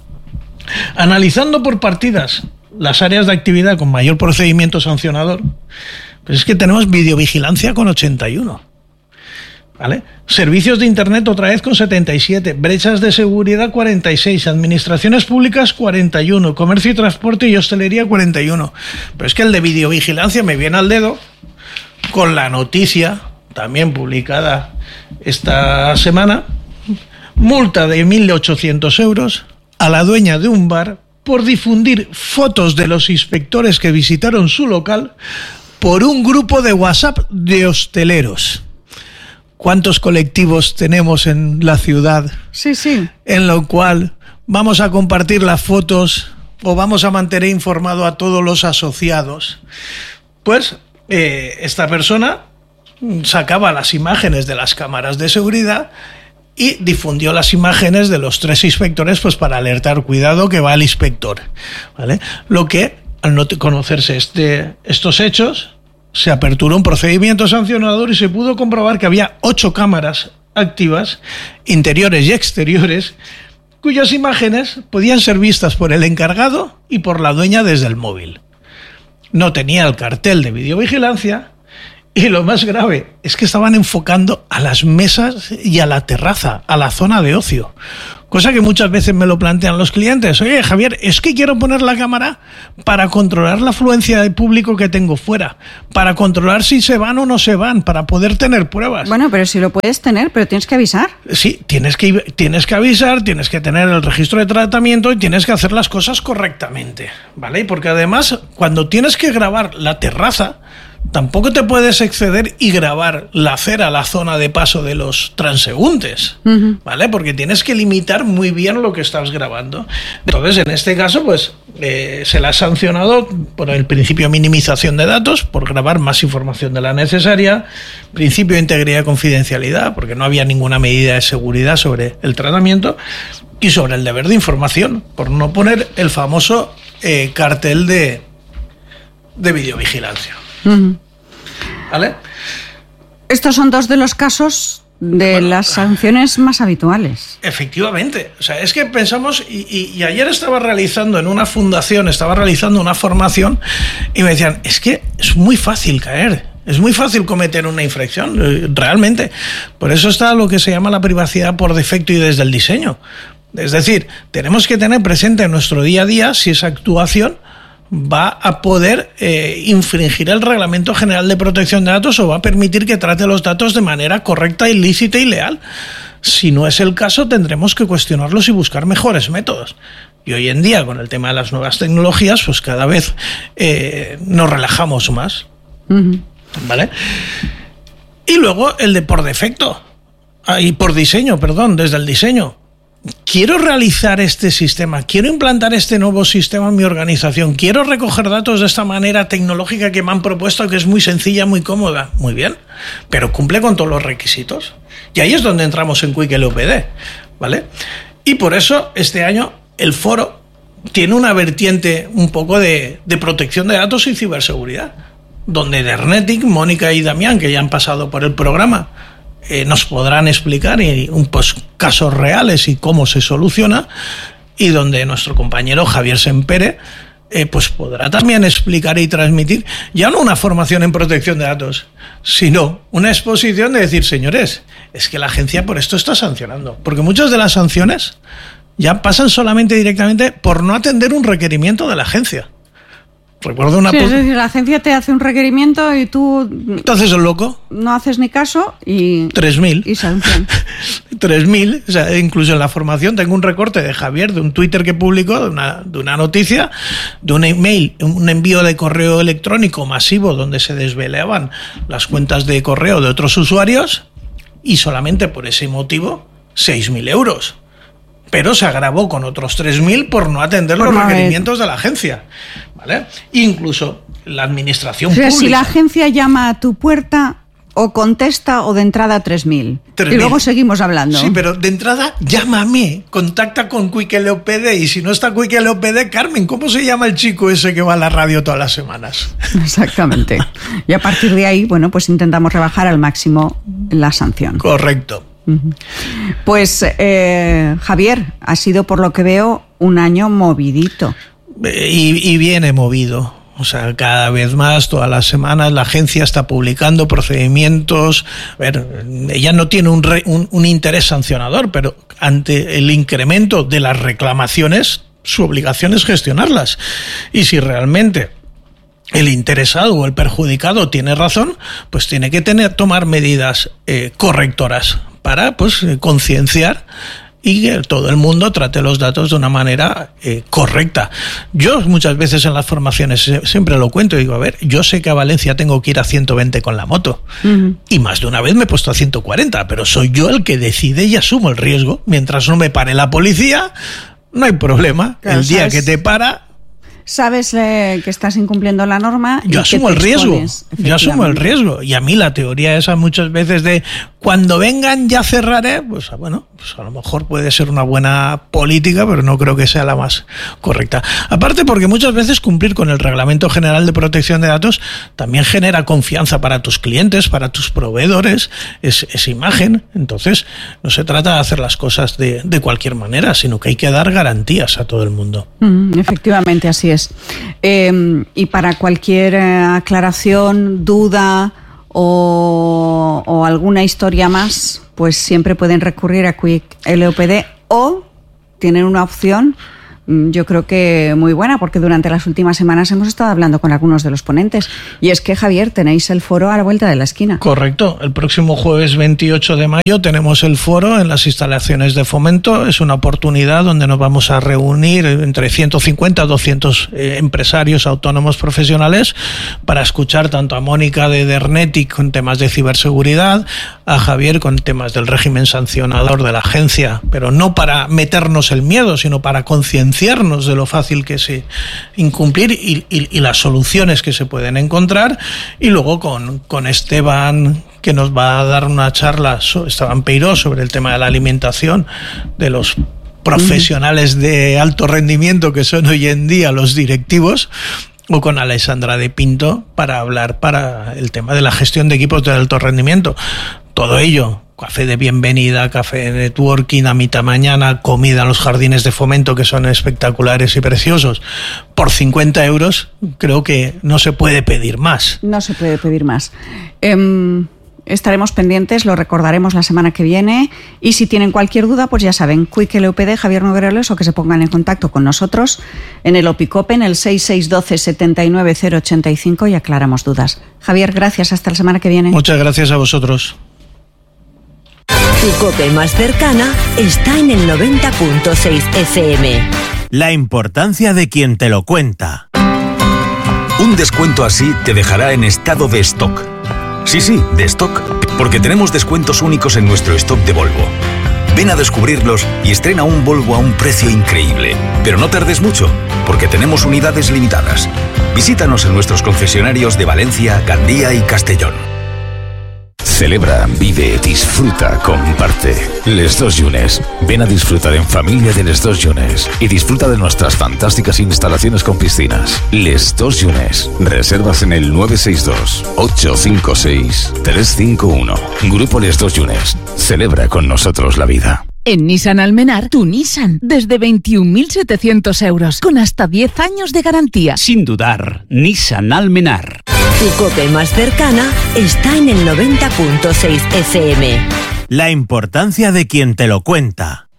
Analizando por partidas las áreas de actividad con mayor procedimiento sancionador, pues es que tenemos videovigilancia con ochenta y uno, ¿vale? Servicios de internet otra vez con setenta y siete, brechas de seguridad cuarenta y seis, administraciones públicas cuarenta y uno, comercio y transporte y hostelería cuarenta y uno. Pero es que el de videovigilancia me viene al dedo con la noticia también publicada esta semana, multa de mil ochocientos euros a la dueña de un bar por difundir fotos de los inspectores que visitaron su local por un grupo de WhatsApp de hosteleros. ¿Cuántos colectivos tenemos en la ciudad? Sí, sí. En lo cual vamos a compartir las fotos o vamos a mantener informado a todos los asociados. Pues eh, esta persona sacaba las imágenes de las cámaras de seguridad y difundió las imágenes de los tres inspectores pues para alertar, cuidado que va el inspector, ¿vale? Lo que, al no conocerse este, estos hechos, se aperturó un procedimiento sancionador y se pudo comprobar que había ocho cámaras activas, interiores y exteriores, cuyas imágenes podían ser vistas por el encargado y por la dueña desde el móvil. No tenía el cartel de videovigilancia Y lo más grave es que estaban enfocando a las mesas y a la terraza, a la zona de ocio. Cosa que muchas veces me lo plantean los clientes. Oye, Javier, es que quiero poner la cámara para controlar la afluencia de público que tengo fuera, para controlar si se van o no se van, para poder tener pruebas. Bueno, pero si lo puedes tener, pero tienes que avisar. Sí, tienes que, tienes que avisar, tienes que tener el registro de tratamiento y tienes que hacer las cosas correctamente, ¿vale? Porque además, cuando tienes que grabar la terraza, tampoco te puedes exceder y grabar la acera, la zona de paso de los transeúntes, uh-huh. ¿vale? Porque tienes que limitar muy bien lo que estás grabando. Entonces, en este caso, pues eh, se le ha sancionado por el principio de minimización de datos, por grabar más información de la necesaria, principio de integridad y confidencialidad, porque no había ninguna medida de seguridad sobre el tratamiento, y sobre el deber de información, por no poner el famoso eh, cartel de, de videovigilancia. Uh-huh. ¿Vale? Estos son dos de los casos de bueno, las sanciones más habituales. Efectivamente. O sea, es que pensamos, y, y, y ayer estaba realizando en una fundación, estaba realizando una formación, y me decían, es que es muy fácil caer. Es muy fácil cometer una infracción, realmente. Por eso está lo que se llama la privacidad por defecto y desde el diseño. Es decir, tenemos que tener presente en nuestro día a día si esa actuación va a poder eh, infringir el Reglamento General de Protección de Datos o va a permitir que trate los datos de manera correcta, ilícita y leal. Si no es el caso, tendremos que cuestionarlos y buscar mejores métodos. Y hoy en día, con el tema de las nuevas tecnologías, pues cada vez eh, nos relajamos más. Uh-huh. ¿Vale? Y luego el de por defecto, y por diseño, perdón, desde el diseño. Quiero realizar este sistema, quiero implantar este nuevo sistema en mi organización, quiero recoger datos de esta manera tecnológica que me han propuesto, que es muy sencilla, muy cómoda. Muy bien, pero cumple con todos los requisitos. Y ahí es donde entramos en Quick L O P D, ¿vale? Y por eso este año el foro tiene una vertiente un poco de, de protección de datos y ciberseguridad, donde Dernetic, Mónica y Damián, que ya han pasado por el programa, Eh, nos podrán explicar y, un, pues, casos reales y cómo se soluciona, y donde nuestro compañero Javier Sempere eh, pues podrá también explicar y transmitir ya no una formación en protección de datos, sino una exposición de decir, señores, es que la agencia por esto está sancionando, porque muchas de las sanciones ya pasan solamente directamente por no atender un requerimiento de la agencia. Recuerdo una... Sí, es decir, la agencia te hace un requerimiento y tú... ¿Te haces el loco? No haces ni caso y... tres mil. Y sanción. tres mil. O sea, incluso en la formación tengo un recorte de Javier, de un Twitter que publicó, de una, de una noticia, de un email, un envío de correo electrónico masivo donde se desvelaban las cuentas de correo de otros usuarios, y solamente por ese motivo, seis mil euros. Pero se agravó con otros tres mil por no atender los requerimientos de la agencia, ¿vale? Incluso la administración o sea, pública. Si la agencia llama a tu puerta, o contesta o de entrada tres mil. Y luego seguimos hablando. Sí, pero de entrada llámame, contacta con Quick L O P D, y si no está Quick L O P D, Carmen, ¿cómo se llama el chico ese que va a la radio todas las semanas? Exactamente. Y a partir de ahí, bueno, pues intentamos rebajar al máximo la sanción. Correcto. Pues eh, Javier, ha sido por lo que veo un año movidito. Y, y viene movido. O sea, cada vez más, todas las semanas, la agencia está publicando procedimientos. A ver, ella no tiene un, re, un, un interés sancionador, pero ante el incremento de las reclamaciones, su obligación es gestionarlas. Y si realmente el interesado o el perjudicado tiene razón, pues tiene que tener, tomar medidas eh, correctoras para, pues, concienciar y que todo el mundo trate los datos de una manera eh, correcta. Yo muchas veces en las formaciones siempre lo cuento y digo, a ver, yo sé que a Valencia tengo que ir a ciento veinte con la moto, uh-huh. y más de una vez me he puesto a ciento cuarenta, pero soy yo el que decide y asumo el riesgo. Mientras no me pare la policía, no hay problema. Claro, el día ¿sabes? que te para... Sabes eh, que estás incumpliendo la norma. Yo y asumo que el riesgo. Yo asumo el riesgo. Y a mí la teoría esa muchas veces de cuando vengan ya cerraré, pues bueno, pues a lo mejor puede ser una buena política, pero no creo que sea la más correcta. Aparte porque muchas veces cumplir con el Reglamento General de Protección de Datos también genera confianza para tus clientes, para tus proveedores, es, es imagen. Entonces no se trata de hacer las cosas de, de cualquier manera, sino que hay que dar garantías a todo el mundo. Mm, efectivamente, así es. Eh, y para cualquier eh, aclaración, duda o, o alguna historia más, pues siempre pueden recurrir a Quick L O P D o tienen una opción, yo creo que muy buena, porque durante las últimas semanas hemos estado hablando con algunos de los ponentes. Y es que, Javier, tenéis el foro a la vuelta de la esquina. Correcto. El próximo jueves veintiocho de mayo tenemos el foro en las instalaciones de Fomento. Es una oportunidad donde nos vamos a reunir entre ciento cincuenta a doscientos eh, empresarios autónomos profesionales para escuchar tanto a Mónica de Dernetic con temas de ciberseguridad, a Javier con temas del régimen sancionador de la agencia, pero no para meternos el miedo, sino para concienciar de lo fácil que es incumplir y, y, y las soluciones que se pueden encontrar, y luego con, con Esteban, que nos va a dar una charla, Esteban Peiró, sobre el tema de la alimentación de los profesionales de alto rendimiento que son hoy en día los directivos, o con Alessandra de Pinto para hablar para el tema de la gestión de equipos de alto rendimiento. Todo ello, café de bienvenida, café de networking a mitad mañana, comida en los jardines de Fomento, que son espectaculares y preciosos, por cincuenta euros, creo que no se puede pedir más. No se puede pedir más. Eh, estaremos pendientes, lo recordaremos la semana que viene, y si tienen cualquier duda, pues ya saben, Quick L O P D, Javier Nogreles, o que se pongan en contacto con nosotros en el OPICOPE, en el seis seis uno dos, siete nueve cero ocho cinco, y aclaramos dudas. Javier, gracias, hasta la semana que viene. Muchas gracias a vosotros. Tu COPE más cercana está en el noventa punto seis F M. La importancia de quien te lo cuenta. Un descuento así te dejará en estado de stock. Sí, sí, de stock, porque tenemos descuentos únicos en nuestro stock de Volvo. Ven a descubrirlos y estrena un Volvo a un precio increíble. Pero no tardes mucho, porque tenemos unidades limitadas. Visítanos en nuestros concesionarios de Valencia, Gandía y Castellón. Celebra, vive, disfruta, comparte. Les Dos Llunes. Ven a disfrutar en familia de Les Dos Llunes y disfruta de nuestras fantásticas instalaciones con piscinas. Les Dos Llunes. Reservas en el nueve seis dos, ocho cinco seis, tres cinco uno. Grupo Les Dos Llunes. Celebra con nosotros la vida. En Nissan Almenar, tu Nissan, desde veintiún mil setecientos euros, con hasta diez años de garantía. Sin dudar, Nissan Almenar. Tu COPE más cercana está en el noventa punto seis F M. La importancia de quien te lo cuenta.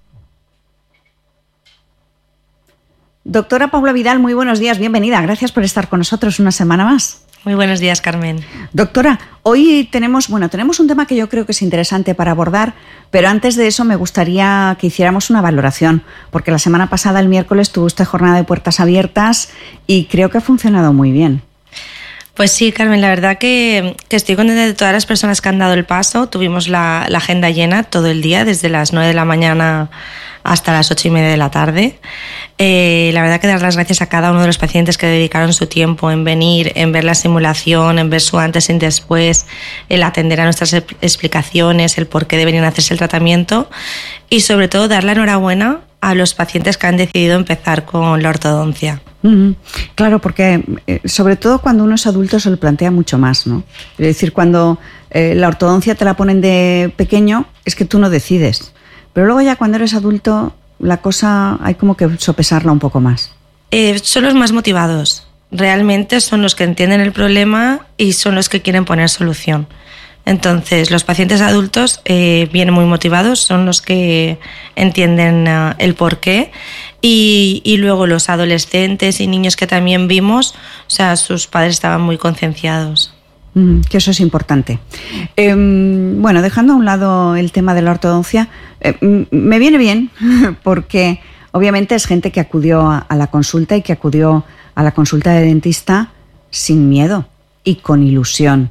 Doctora Paula Vidal, muy buenos días, bienvenida. Gracias por estar con nosotros una semana más. Muy buenos días, Carmen. Doctora, hoy tenemos, bueno, tenemos un tema que yo creo que es interesante para abordar, pero antes de eso me gustaría que hiciéramos una valoración, porque la semana pasada, el miércoles, tuvo usted jornada de puertas abiertas y creo que ha funcionado muy bien. Pues sí, Carmen, la verdad que, que estoy contenta de todas las personas que han dado el paso. Tuvimos la, la agenda llena todo el día, desde las nueve de la mañana hasta las ocho y media de la tarde. Eh, la verdad que dar las gracias a cada uno de los pacientes que dedicaron su tiempo en venir, en ver la simulación, en ver su antes y después, el atender a nuestras explicaciones, el por qué deberían hacerse el tratamiento y sobre todo dar la enhorabuena a los pacientes que han decidido empezar con la ortodoncia. Mm-hmm. Claro, porque eh, sobre todo cuando uno es adulto se lo plantea mucho más, ¿no? Es decir, cuando eh, la ortodoncia te la ponen de pequeño, es que tú no decides. Pero luego ya cuando eres adulto, la cosa hay como que sopesarla un poco más. Eh, son los más motivados. Realmente son los que entienden el problema y son los que quieren poner solución. Entonces, los pacientes adultos eh, vienen muy motivados, son los que entienden uh, el porqué y, y luego los adolescentes y niños que también vimos, o sea, sus padres estaban muy concienciados. Mm, que eso es importante. Eh, bueno, dejando a un lado el tema de la ortodoncia, eh, me viene bien porque obviamente es gente que acudió a, a la consulta y que acudió a la consulta de dentista sin miedo y con ilusión.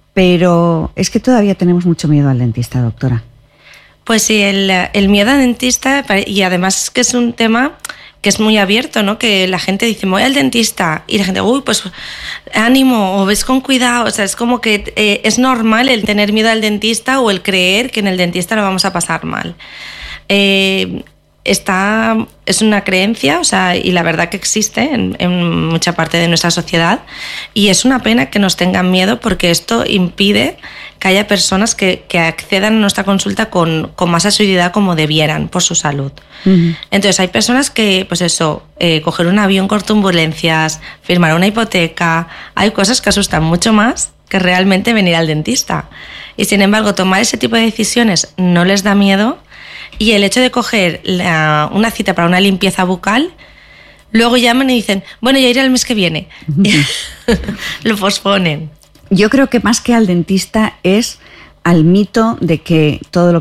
Pero es que todavía tenemos mucho miedo al dentista, doctora. Pues sí, el, el miedo al dentista, y además que es un tema que es muy abierto, ¿no? Que la gente dice, me voy al dentista, y la gente, uy, pues ánimo, o ves con cuidado, o sea, es como que eh, es normal el tener miedo al dentista o el creer que en el dentista lo vamos a pasar mal. Eh, Está, es una creencia, o sea, y la verdad que existe en, en mucha parte de nuestra sociedad, y es una pena que nos tengan miedo porque esto impide que haya personas que, que accedan a nuestra consulta con, con más asiduidad como debieran por su salud. Uh-huh. Entonces hay personas que, pues eso, eh, coger un avión con turbulencias, firmar una hipoteca, hay cosas que asustan mucho más que realmente venir al dentista. Y sin embargo, tomar ese tipo de decisiones no les da miedo, y el hecho de coger la, una cita para una limpieza bucal, luego llaman y dicen, bueno, ya iré el mes que viene. Lo posponen. Yo creo que más que al dentista es al mito de que todo lo